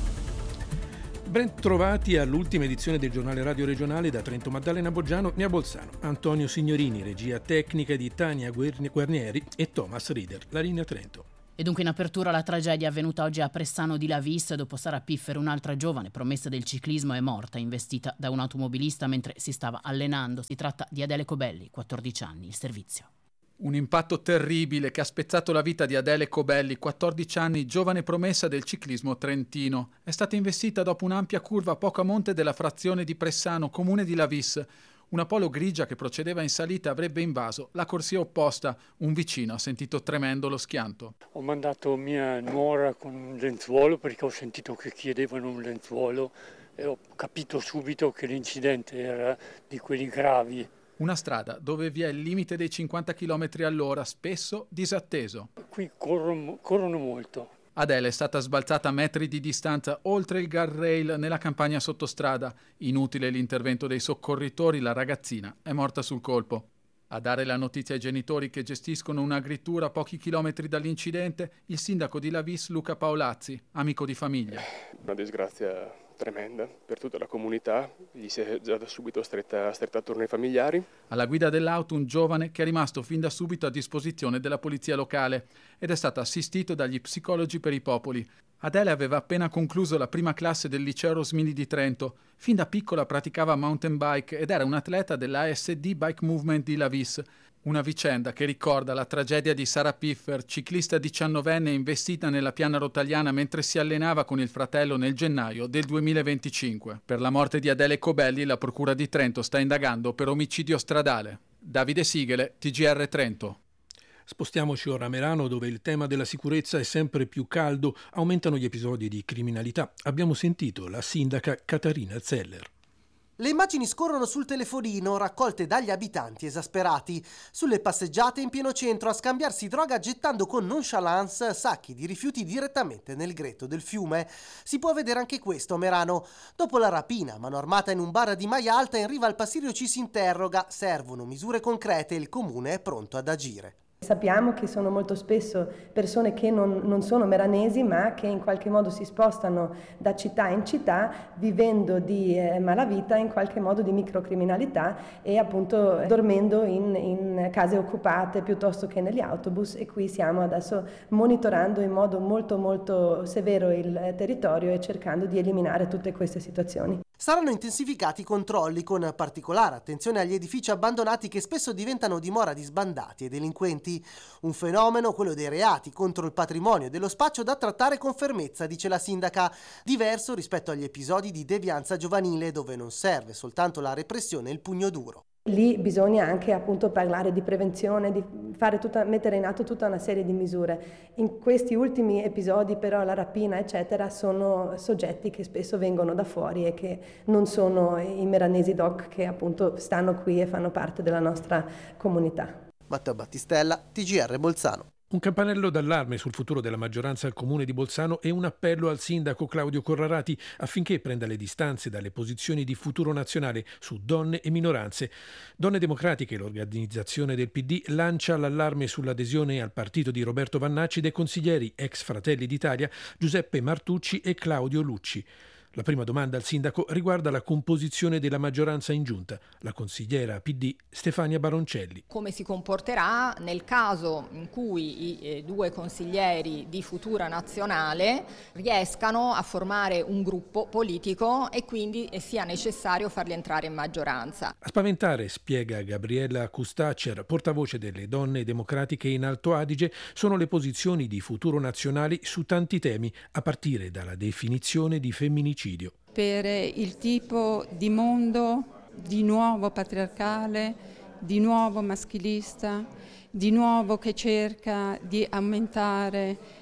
Ben trovati all'ultima edizione del giornale radio regionale da Trento Maddalena Boggiano e a Bolzano. Antonio Signorini, regia tecnica di Tania Guarnieri e Thomas Rieder. La linea Trento. E dunque in apertura la tragedia avvenuta oggi a Pressano di Lavis. Dopo Sara Piffer, un'altra giovane promessa del ciclismo è morta investita da un automobilista mentre si stava allenando. Si tratta di Adele Cobelli, 14 anni, il servizio. Un impatto terribile che ha spezzato la vita di Adele Cobelli, 14 anni, giovane promessa del ciclismo trentino. È stata investita dopo un'ampia curva poco a monte della frazione di Pressano, comune di Lavis. Una Polo grigia che procedeva in salita avrebbe invaso la corsia opposta. Un vicino ha sentito tremendo lo schianto. Ho mandato mia nuora con un lenzuolo perché ho sentito che chiedevano un lenzuolo e ho capito subito che l'incidente era di quelli gravi. Una strada dove vi è il limite dei 50 km all'ora, spesso disatteso. Qui corrono molto. Adele è stata sbalzata a metri di distanza oltre il guardrail nella campagna sottostrada. Inutile l'intervento dei soccorritori, la ragazzina è morta sul colpo. A dare la notizia ai genitori che gestiscono un'agritura a pochi chilometri dall'incidente, il sindaco di Lavis Luca Paolazzi, amico di famiglia. Una disgrazia tremenda per tutta la comunità, gli si è già da subito stretta attorno ai familiari. Alla guida dell'auto un giovane che è rimasto fin da subito a disposizione della polizia locale ed è stato assistito dagli psicologi per i popoli. Adele aveva appena concluso la prima classe del liceo Rosmini di Trento. Fin da piccola praticava mountain bike ed era un atleta dell'ASD Bike Movement di Lavis. Una vicenda che ricorda la tragedia di Sara Piffer, ciclista 19enne investita nella piana rotagliana mentre si allenava con il fratello nel gennaio del 2025. Per la morte di Adele Cobelli la Procura di Trento sta indagando per omicidio stradale. Davide Sighele, TGR Trento. Spostiamoci ora a Merano, dove il tema della sicurezza è sempre più caldo, aumentano gli episodi di criminalità. Abbiamo sentito la sindaca Caterina Zeller. Le immagini scorrono sul telefonino raccolte dagli abitanti esasperati, sulle passeggiate in pieno centro a scambiarsi droga gettando con nonchalance sacchi di rifiuti direttamente nel greto del fiume. Si può vedere anche questo a Merano. Dopo la rapina a mano armata in un bar di Maia Alta, in riva al Passirio ci si interroga: servono misure concrete e il comune è pronto ad agire. Sappiamo che sono molto spesso persone che non sono meranesi, ma che in qualche modo si spostano da città in città vivendo di malavita, in qualche modo di microcriminalità e appunto dormendo in case occupate piuttosto che negli autobus, e qui stiamo adesso monitorando in modo molto molto severo il territorio e cercando di eliminare tutte queste situazioni. Saranno intensificati i controlli con particolare attenzione agli edifici abbandonati che spesso diventano dimora di sbandati e delinquenti. Un fenomeno, quello dei reati contro il patrimonio e dello spaccio, da trattare con fermezza, dice la sindaca, diverso rispetto agli episodi di devianza giovanile dove non serve soltanto la repressione e il pugno duro. Lì bisogna anche appunto parlare di prevenzione, di mettere in atto tutta una serie di misure. In questi ultimi episodi però la rapina eccetera sono soggetti che spesso vengono da fuori e che non sono i meranesi doc che appunto stanno qui e fanno parte della nostra comunità. Matteo Battistella, TGR Bolzano. Un campanello d'allarme sul futuro della maggioranza al comune di Bolzano e un appello al sindaco Claudio Corrarati affinché prenda le distanze dalle posizioni di Futuro Nazionale su donne e minoranze. Donne Democratiche, l'organizzazione del PD, lancia l'allarme sull'adesione al partito di Roberto Vannacci dei consiglieri ex Fratelli d'Italia Giuseppe Martucci e Claudio Lucci. La prima domanda al sindaco riguarda la composizione della maggioranza in giunta. La consigliera PD Stefania Baroncelli. Come si comporterà nel caso in cui i due consiglieri di Futura Nazionale riescano a formare un gruppo politico e quindi sia necessario farli entrare in maggioranza. A spaventare, spiega Gabriella Kustacer, portavoce delle Donne Democratiche in Alto Adige, sono le posizioni di Futuro Nazionale su tanti temi, a partire dalla definizione di femminicidio. Per il tipo di mondo di nuovo patriarcale, di nuovo maschilista, di nuovo che cerca di aumentare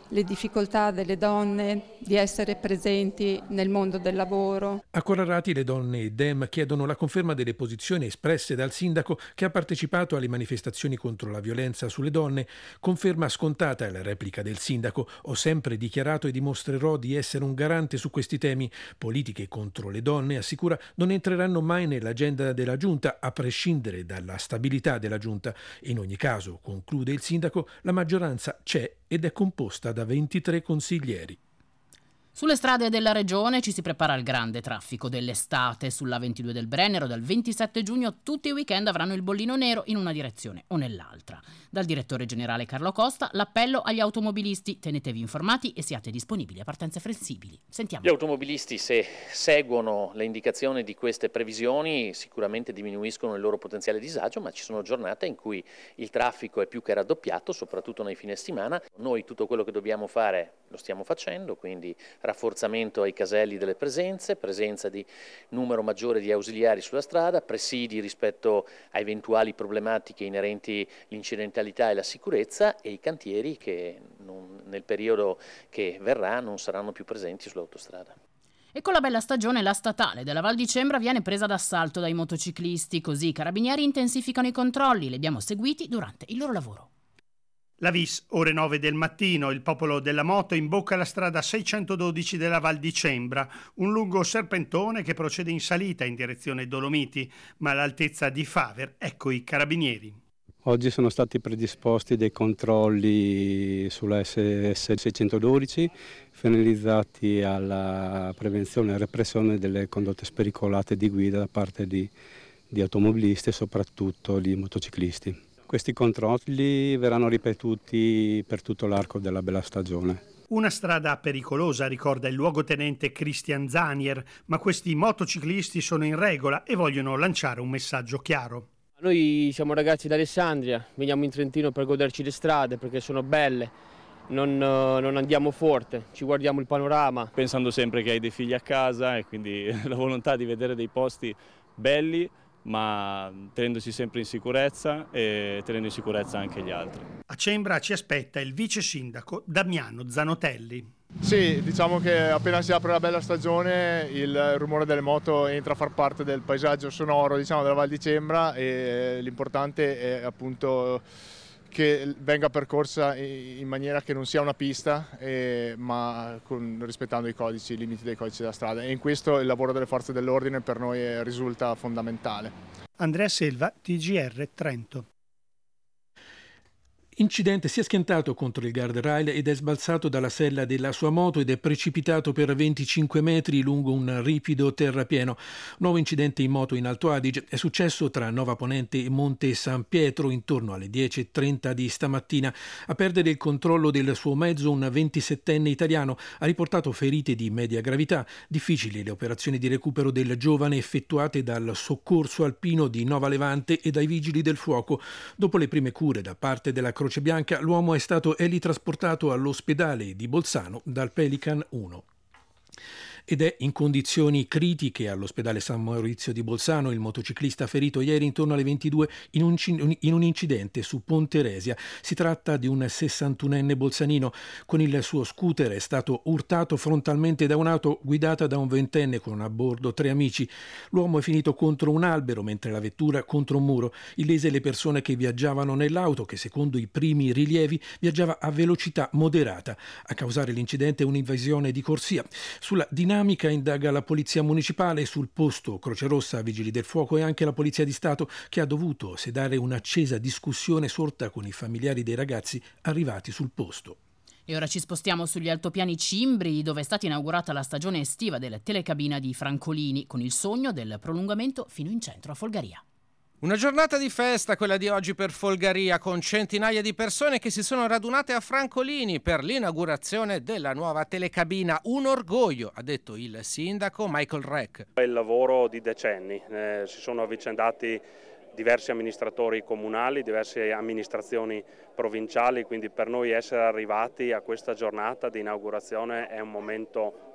le difficoltà delle donne di essere presenti nel mondo del lavoro. A Colorati le donne Dem chiedono la conferma delle posizioni espresse dal sindaco che ha partecipato alle manifestazioni contro la violenza sulle donne. Conferma scontata la replica del sindaco: ho sempre dichiarato e dimostrerò di essere un garante su questi temi. Politiche contro le donne, assicura, non entreranno mai nell'agenda della giunta, a prescindere dalla stabilità della giunta. In ogni caso, conclude il sindaco, la maggioranza c'è ed è composta da 23 consiglieri. Sulle strade della regione ci si prepara al grande traffico dell'estate. Sulla 22 del Brennero dal 27 giugno tutti i weekend avranno il bollino nero in una direzione o nell'altra. Dal direttore generale Carlo Costa l'appello agli automobilisti: tenetevi informati e siate disponibili a partenze flessibili. Sentiamo. Gli automobilisti, se seguono le indicazioni di queste previsioni, sicuramente diminuiscono il loro potenziale disagio, ma ci sono giornate in cui il traffico è più che raddoppiato, soprattutto nei fine settimana. Noi tutto quello che dobbiamo fare lo stiamo facendo, quindi rafforzamento ai caselli delle presenza di numero maggiore di ausiliari sulla strada, presidi rispetto a eventuali problematiche inerenti all'incidentalità e la sicurezza, e i cantieri che nel periodo che verrà non saranno più presenti sull'autostrada. E con la bella stagione la statale della Val di Cembra viene presa d'assalto dai motociclisti, così i carabinieri intensificano i controlli. Li abbiamo seguiti durante il loro lavoro. La Vis, ore 9 del mattino, il popolo della moto imbocca la strada 612 della Val di Cembra, un lungo serpentone che procede in salita in direzione Dolomiti, ma all'altezza di Faver ecco i carabinieri. Oggi sono stati predisposti dei controlli sulla SS 612 finalizzati alla prevenzione e repressione delle condotte spericolate di guida da parte di automobilisti e soprattutto di motociclisti. Questi controlli verranno ripetuti per tutto l'arco della bella stagione. Una strada pericolosa, ricorda il luogotenente Christian Zanier, ma questi motociclisti sono in regola e vogliono lanciare un messaggio chiaro. Noi siamo ragazzi d'Alessandria, veniamo in Trentino per goderci le strade perché sono belle, non andiamo forte, ci guardiamo il panorama. Pensando sempre che hai dei figli a casa e quindi la volontà di vedere dei posti belli, ma tenendosi sempre in sicurezza e tenendo in sicurezza anche gli altri. A Cembra ci aspetta il vice sindaco Damiano Zanotelli. Sì, diciamo che appena si apre la bella stagione il rumore delle moto entra a far parte del paesaggio sonoro, diciamo, della Val di Cembra, e l'importante è appunto che venga percorsa in maniera che non sia una pista, ma rispettando i limiti dei codici della strada, e in questo il lavoro delle forze dell'ordine per noi risulta fondamentale. Andrea Selva, TGR Trento. Incidente: si è schiantato contro il guardrail ed è sbalzato dalla sella della sua moto ed è precipitato per 25 metri lungo un ripido terrapieno. Nuovo incidente in moto in Alto Adige, è successo tra Nova Ponente e Monte San Pietro intorno alle 10:30 di stamattina. A perdere il controllo del suo mezzo un 27enne italiano ha riportato ferite di media gravità. Difficili le operazioni di recupero del giovane effettuate dal soccorso alpino di Nova Levante e dai vigili del fuoco. Dopo le prime cure da parte della Croce Bianca, l'uomo è stato elitrasportato all'ospedale di Bolzano dal Pelican 1. Ed è in condizioni critiche all'ospedale San Maurizio di Bolzano il motociclista ferito ieri intorno alle 22 in un incidente su Ponte Resia. Si tratta di un 61enne bolzanino. Con il suo scooter è stato urtato frontalmente da un'auto guidata da un 20enne con a bordo 3 amici. L'uomo è finito contro un albero mentre la vettura contro un muro. Illese le persone che viaggiavano nell'auto, che secondo i primi rilievi viaggiava a velocità moderata. A causare l'incidente è un'invasione di corsia. Sulla dinamica indaga la polizia municipale, sul posto Croce Rossa, Vigili del Fuoco e anche la polizia di Stato, che ha dovuto sedare un'accesa discussione sorta con i familiari dei ragazzi arrivati sul posto. E ora ci spostiamo sugli altopiani cimbri, dove è stata inaugurata la stagione estiva della telecabina di Francolini, con il sogno del prolungamento fino in centro a Folgaria. Una giornata di festa quella di oggi per Folgaria, con centinaia di persone che si sono radunate a Francolini per l'inaugurazione della nuova telecabina. Un orgoglio, ha detto il sindaco Michael Reck. È il lavoro di decenni, si sono avvicendati diversi amministratori comunali, diverse amministrazioni provinciali, quindi per noi essere arrivati a questa giornata di inaugurazione è un momento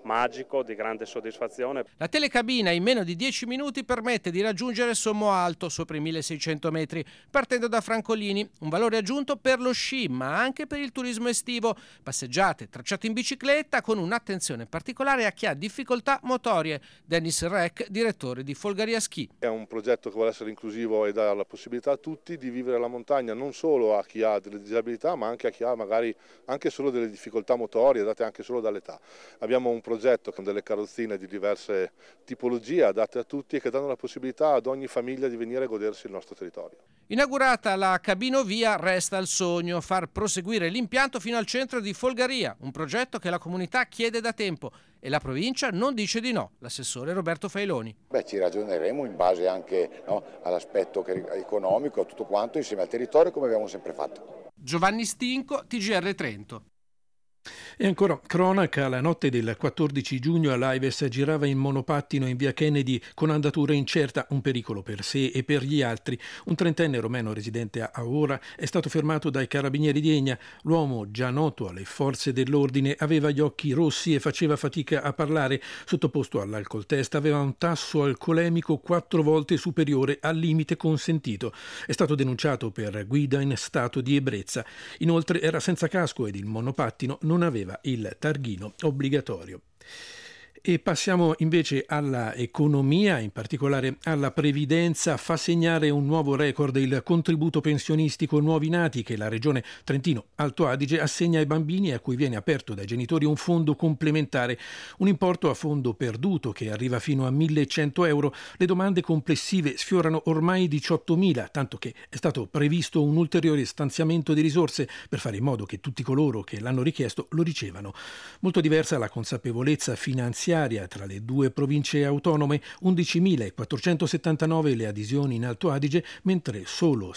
magico, di grande soddisfazione. La telecabina in meno di 10 minuti permette di raggiungere Sommo Alto, sopra i 1600 metri, partendo da Francolini, un valore aggiunto per lo sci, ma anche per il turismo estivo. Passeggiate, tracciate in bicicletta, con un'attenzione particolare a chi ha difficoltà motorie. Dennis Reck, direttore di Folgaria Ski. È un progetto che vuole essere inclusivo e dà la possibilità a tutti di vivere la montagna, non solo a chi ha delle disabilità, ma anche a chi ha magari anche solo delle difficoltà motorie, date anche solo dall'età. Abbiamo un progetto con delle carrozzine di diverse tipologie adatte a tutti e che danno la possibilità ad ogni famiglia di venire a godersi il nostro territorio. Inaugurata la cabinovia, resta il sogno far proseguire l'impianto fino al centro di Folgaria, un progetto che la comunità chiede da tempo e la provincia non dice di no. L'assessore Roberto Failoni. Ci ragioneremo in base anche all'aspetto economico, a tutto quanto, insieme al territorio, come abbiamo sempre fatto. Giovanni Stinco, TGR Trento. E ancora cronaca, la notte del 14 giugno all'Aives girava in monopattino in via Kennedy con andatura incerta, un pericolo per sé e per gli altri. Un trentenne romeno residente a Aora è stato fermato dai carabinieri di Egna. L'uomo, già noto alle forze dell'ordine, aveva gli occhi rossi e faceva fatica a parlare. Sottoposto all'alcol test, aveva un tasso alcolemico 4 volte superiore al limite consentito. È stato denunciato per guida in stato di ebbrezza. Inoltre era senza casco ed il monopattino non aveva il targhino obbligatorio. E passiamo invece alla economia, in particolare alla previdenza. Fa segnare un nuovo record il contributo pensionistico nuovi nati che la regione Trentino-Alto Adige assegna ai bambini a cui viene aperto dai genitori un fondo complementare, un importo a fondo perduto che arriva fino a 1.100 euro. Le domande complessive sfiorano ormai 18.000, tanto che è stato previsto un ulteriore stanziamento di risorse per fare in modo che tutti coloro che l'hanno richiesto lo ricevano. Molto diversa la consapevolezza finanziaria tra le due province autonome, 11.479 le adesioni in Alto Adige, mentre solo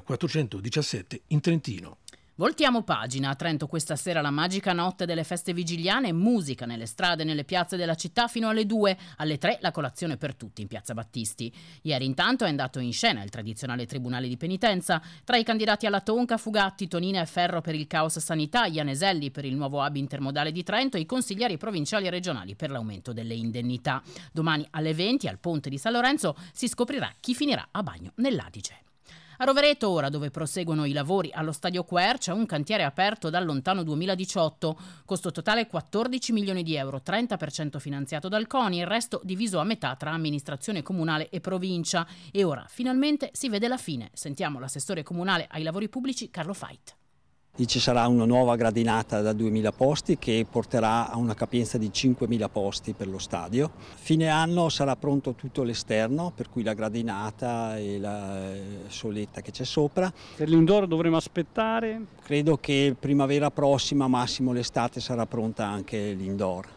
6.417 in Trentino. Voltiamo pagina. A Trento questa sera la magica notte delle feste vigiliane, musica nelle strade e nelle piazze della città fino alle 2. Alle 3 la colazione per tutti in piazza Battisti. Ieri intanto è andato in scena il tradizionale tribunale di penitenza. Tra i candidati alla Tonca, Fugatti, Tonina e Ferro per il caos sanità, Ianeselli per il nuovo hub intermodale di Trento e i consiglieri provinciali e regionali per l'aumento delle indennità. Domani alle 20 al ponte di San Lorenzo si scoprirà chi finirà a bagno nell'Adige. A Rovereto ora, dove proseguono i lavori allo stadio Quer, c'è un cantiere aperto dal lontano 2018. Costo totale 14 milioni di euro, 30% finanziato dal CONI, il resto diviso a metà tra amministrazione comunale e provincia. E ora finalmente si vede la fine. Sentiamo l'assessore comunale ai lavori pubblici Carlo Fait. Ci sarà una nuova gradinata da 2.000 posti che porterà a una capienza di 5.000 posti per lo stadio. Fine anno sarà pronto tutto l'esterno, per cui la gradinata e la soletta che c'è sopra. Per l'indoor dovremo aspettare? Credo che primavera prossima, massimo l'estate, sarà pronta anche l'indoor.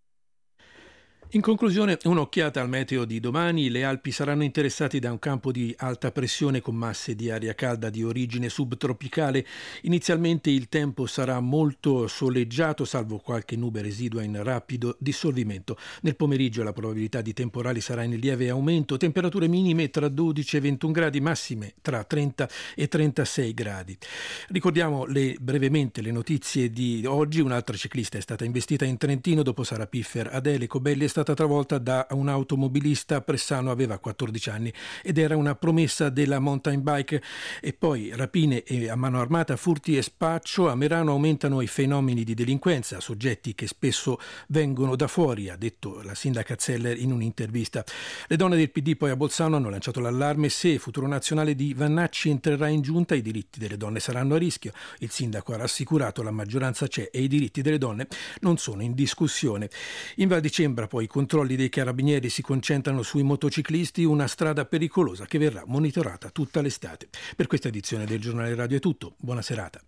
In conclusione, un'occhiata al meteo di domani. Le Alpi saranno interessate da un campo di alta pressione con masse di aria calda di origine subtropicale. Inizialmente il tempo sarà molto soleggiato, salvo qualche nube residua in rapido dissolvimento. Nel pomeriggio la probabilità di temporali sarà in lieve aumento, temperature minime tra 12 e 21 gradi, massime tra 30 e 36 gradi. Ricordiamo brevemente le notizie di oggi. Un'altra ciclista è stata investita in Trentino dopo Sara Piffer. Adele Cobelli è stata travolta da un automobilista a Pressano, aveva 14 anni ed era una promessa della mountain bike. E poi rapine a mano armata, furti e spaccio. A Merano aumentano i fenomeni di delinquenza, soggetti che spesso vengono da fuori, ha detto la sindaca Zeller in un'intervista. Le donne del PD poi a Bolzano hanno lanciato l'allarme: se Futuro Nazionale di Vannacci entrerà in giunta i diritti delle donne saranno a rischio. Il sindaco ha rassicurato: la maggioranza c'è e i diritti delle donne non sono in discussione. In Val di Cembra poi i controlli dei carabinieri si concentrano sui motociclisti, una strada pericolosa che verrà monitorata tutta l'estate. Per questa edizione del Giornale Radio è tutto. Buona serata.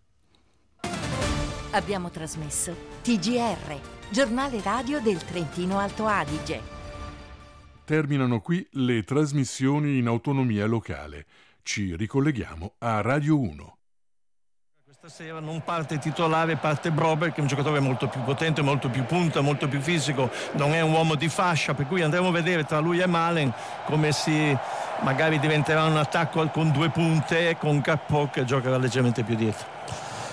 Abbiamo trasmesso TGR, Giornale Radio del Trentino Alto Adige. Terminano qui le trasmissioni in autonomia locale. Ci ricolleghiamo a Radio 1. Stasera non parte titolare, parte Brober, che è un giocatore molto più potente, molto più punta, molto più fisico, non è un uomo di fascia, per cui andremo a vedere tra lui e Malen come si magari diventerà un attacco con due punte, con Gakpo che giocherà leggermente più dietro.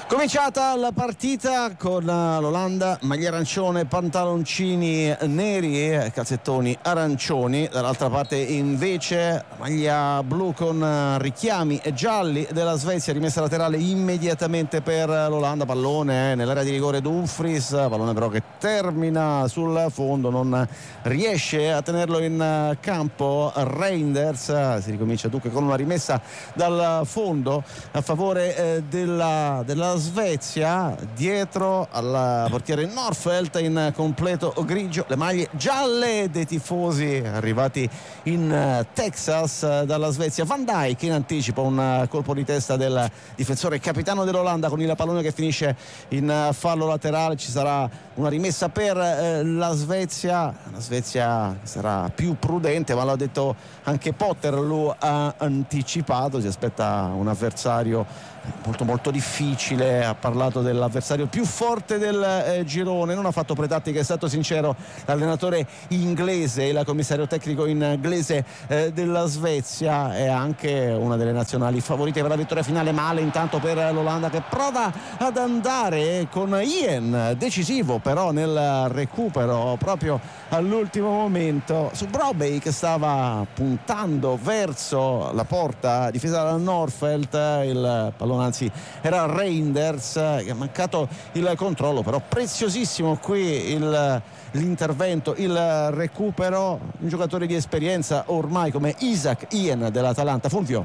Cominciata la partita con l'Olanda, maglia arancione, pantaloncini neri, calzettoni arancioni. Dall'altra parte invece maglia blu con richiami gialli della Svezia, rimessa laterale immediatamente per l'Olanda, pallone nell'area di rigore Dumfries, pallone però che termina sul fondo, non riesce a tenerlo in campo Reinders. Si ricomincia dunque con una rimessa dal fondo a favore della Svezia, dietro al portiere Nordfeldt in completo grigio, le maglie gialle dei tifosi arrivati in Texas dalla Svezia. Van Dijk in anticipo, un colpo di testa del difensore capitano dell'Olanda con il pallone che finisce in fallo laterale. Ci sarà una rimessa per la Svezia che sarà più prudente, ma l'ha detto anche Potter, lo ha anticipato, si aspetta un avversario molto molto difficile, ha parlato dell'avversario più forte del girone, non ha fatto pretattica, è stato sincero l'allenatore inglese, il commissario tecnico inglese della Svezia, è anche una delle nazionali favorite per la vittoria finale. Male intanto per l'Olanda che prova ad andare con Ian, decisivo però nel recupero proprio all'ultimo momento su Brobbey che stava puntando verso la porta difesa da Nordfeldt, il pallone anzi era Reinders che ha mancato il controllo, però preziosissimo qui l'intervento, il recupero, un giocatore di esperienza ormai come Isaac Ian dell'Atalanta. Fulvio.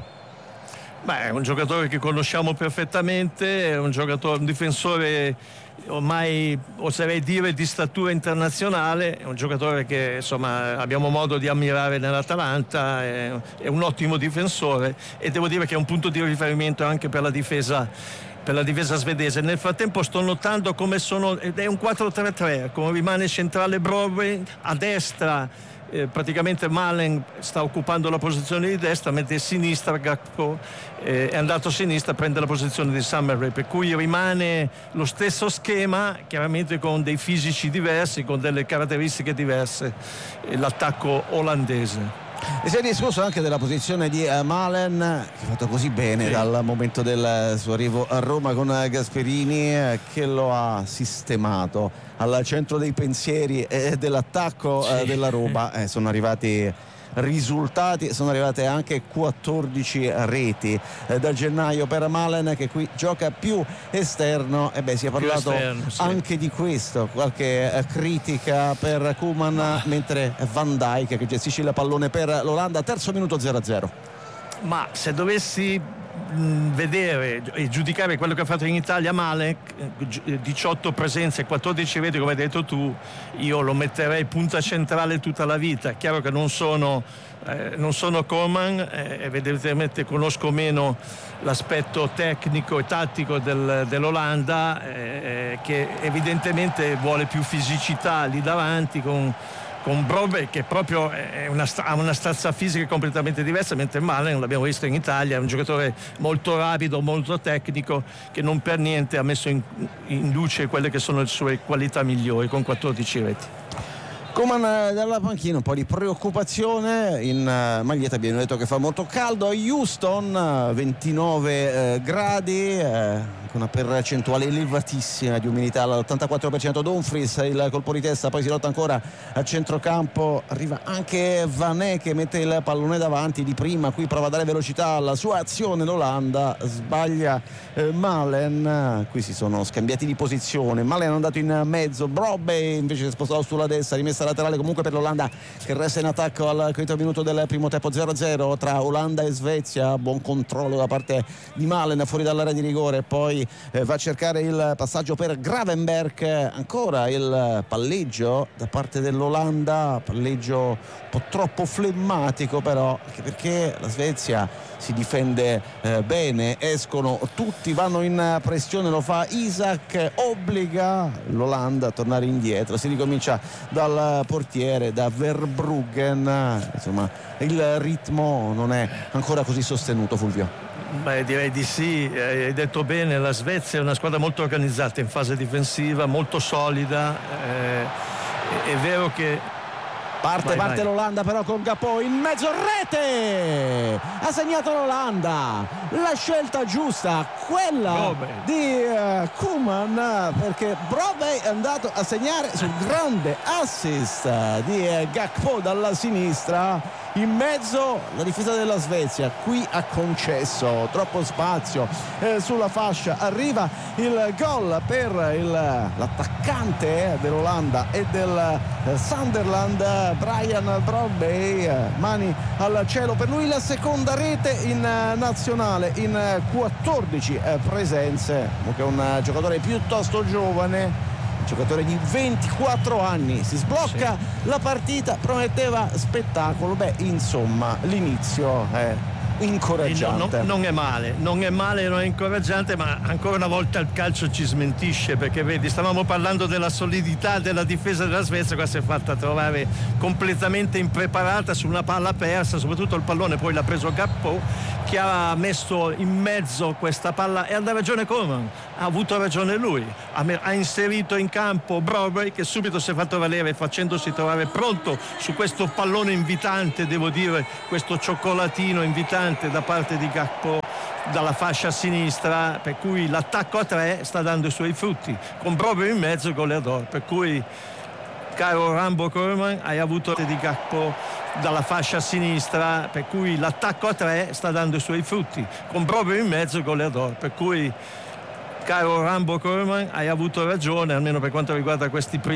È un giocatore che conosciamo perfettamente, è un difensore ormai oserei dire di statura internazionale, è un giocatore che insomma abbiamo modo di ammirare nell'Atalanta, è un ottimo difensore e devo dire che è un punto di riferimento anche per la difesa svedese. Nel frattempo sto notando come ed è un 4-3-3, come rimane centrale Brobbey, a destra praticamente Malen sta occupando la posizione di destra, mentre a sinistra Gakpo è andato a sinistra a prendere la posizione di Summerville, per cui rimane lo stesso schema, chiaramente con dei fisici diversi, con delle caratteristiche diverse, l'attacco olandese. E si è discusso anche della posizione di Malen, che ha fatto così bene dal momento del suo arrivo a Roma con Gasperini, che lo ha sistemato al centro dei pensieri e dell'attacco della Roma. Sono arrivati risultati, sono arrivate anche 14 reti da gennaio per Malen, che qui gioca più esterno. Si è parlato anche di questo, qualche critica per Koeman, mentre Van Dijk che gestisce il pallone per l'Olanda. Terzo minuto 0-0. Ma se dovessi vedere e giudicare quello che ha fatto in Italia Malen, 18 presenze, 14 reti come hai detto tu, io lo metterei punta centrale tutta la vita. È chiaro che non sono Koeman, evidentemente conosco meno l'aspetto tecnico e tattico dell'Olanda, che evidentemente vuole più fisicità lì davanti con Brobbey, che proprio ha una stazza fisica completamente diversa, mentre Malen, l'abbiamo visto in Italia, è un giocatore molto rapido, molto tecnico, che non per niente ha messo in luce quelle che sono le sue qualità migliori, con 14 reti. Koeman dalla panchina, un po' di preoccupazione, in maglietta abbiamo detto che fa molto caldo a Houston, 29 gradi, con una percentuale elevatissima di umidità all'84%. Dumfries il colpo di testa, poi si lotta ancora a centrocampo, arriva anche Vané che mette il pallone davanti di prima, qui prova a dare velocità alla sua azione l'Olanda, sbaglia Malen, qui si sono scambiati di posizione, Malen è andato in mezzo, Brobbey invece si è spostato sulla destra, rimessa laterale comunque per l'Olanda che resta in attacco al quinto minuto del primo tempo. 0-0 tra Olanda e Svezia, buon controllo da parte di Malen fuori dall'area di rigore, poi va a cercare il passaggio per Gravenberch, ancora il palleggio da parte dell'Olanda, palleggio un po' troppo flemmatico però, anche perché la Svezia si difende bene, escono tutti, vanno in pressione, lo fa Isaac, obbliga l'Olanda a tornare indietro, si ricomincia dal portiere, da Verbruggen, insomma il ritmo non è ancora così sostenuto. Fulvio? Direi di sì, hai detto bene, la Svezia è una squadra molto organizzata in fase difensiva, molto solida, è vero che Parte l'Olanda però con Gakpo in mezzo, rete! Ha segnato l'Olanda, la scelta giusta, quella di Koeman, perché Brobbey è andato a segnare sul grande assist di Gakpo dalla sinistra. In mezzo la difesa della Svezia qui ha concesso troppo spazio sulla fascia, arriva il gol per l'attaccante dell'Olanda e del Sunderland, Brian Brobbey, mani al cielo per lui, la seconda rete in nazionale in 14 presenze, che è un giocatore piuttosto giovane, giocatore di 24 anni. Si sblocca la partita, prometteva spettacolo. Insomma, l'inizio è incoraggiante. Non è male, non è incoraggiante, ma ancora una volta il calcio ci smentisce, perché vedi, stavamo parlando della solidità della difesa della Svezia, qua si è fatta trovare completamente impreparata su una palla persa, soprattutto il pallone poi l'ha preso Gakpo, che ha messo in mezzo questa palla, e ha ragione Koeman, ha avuto ragione lui, ha inserito in campo Brobbey, che subito si è fatto valere facendosi trovare pronto su questo pallone invitante, devo dire, questo cioccolatino invitante da parte di Gakpo dalla fascia sinistra, per cui l'attacco a 3 sta dando i suoi frutti, con Brobbey in mezzo goleador, per cui caro Rambo Koeman, hai avuto di Gakpo dalla fascia sinistra, per cui l'attacco a 3 sta dando i suoi frutti, con Brobbey in mezzo goleador, per cui caro Rambo Koeman, hai avuto ragione, almeno per quanto riguarda questi primi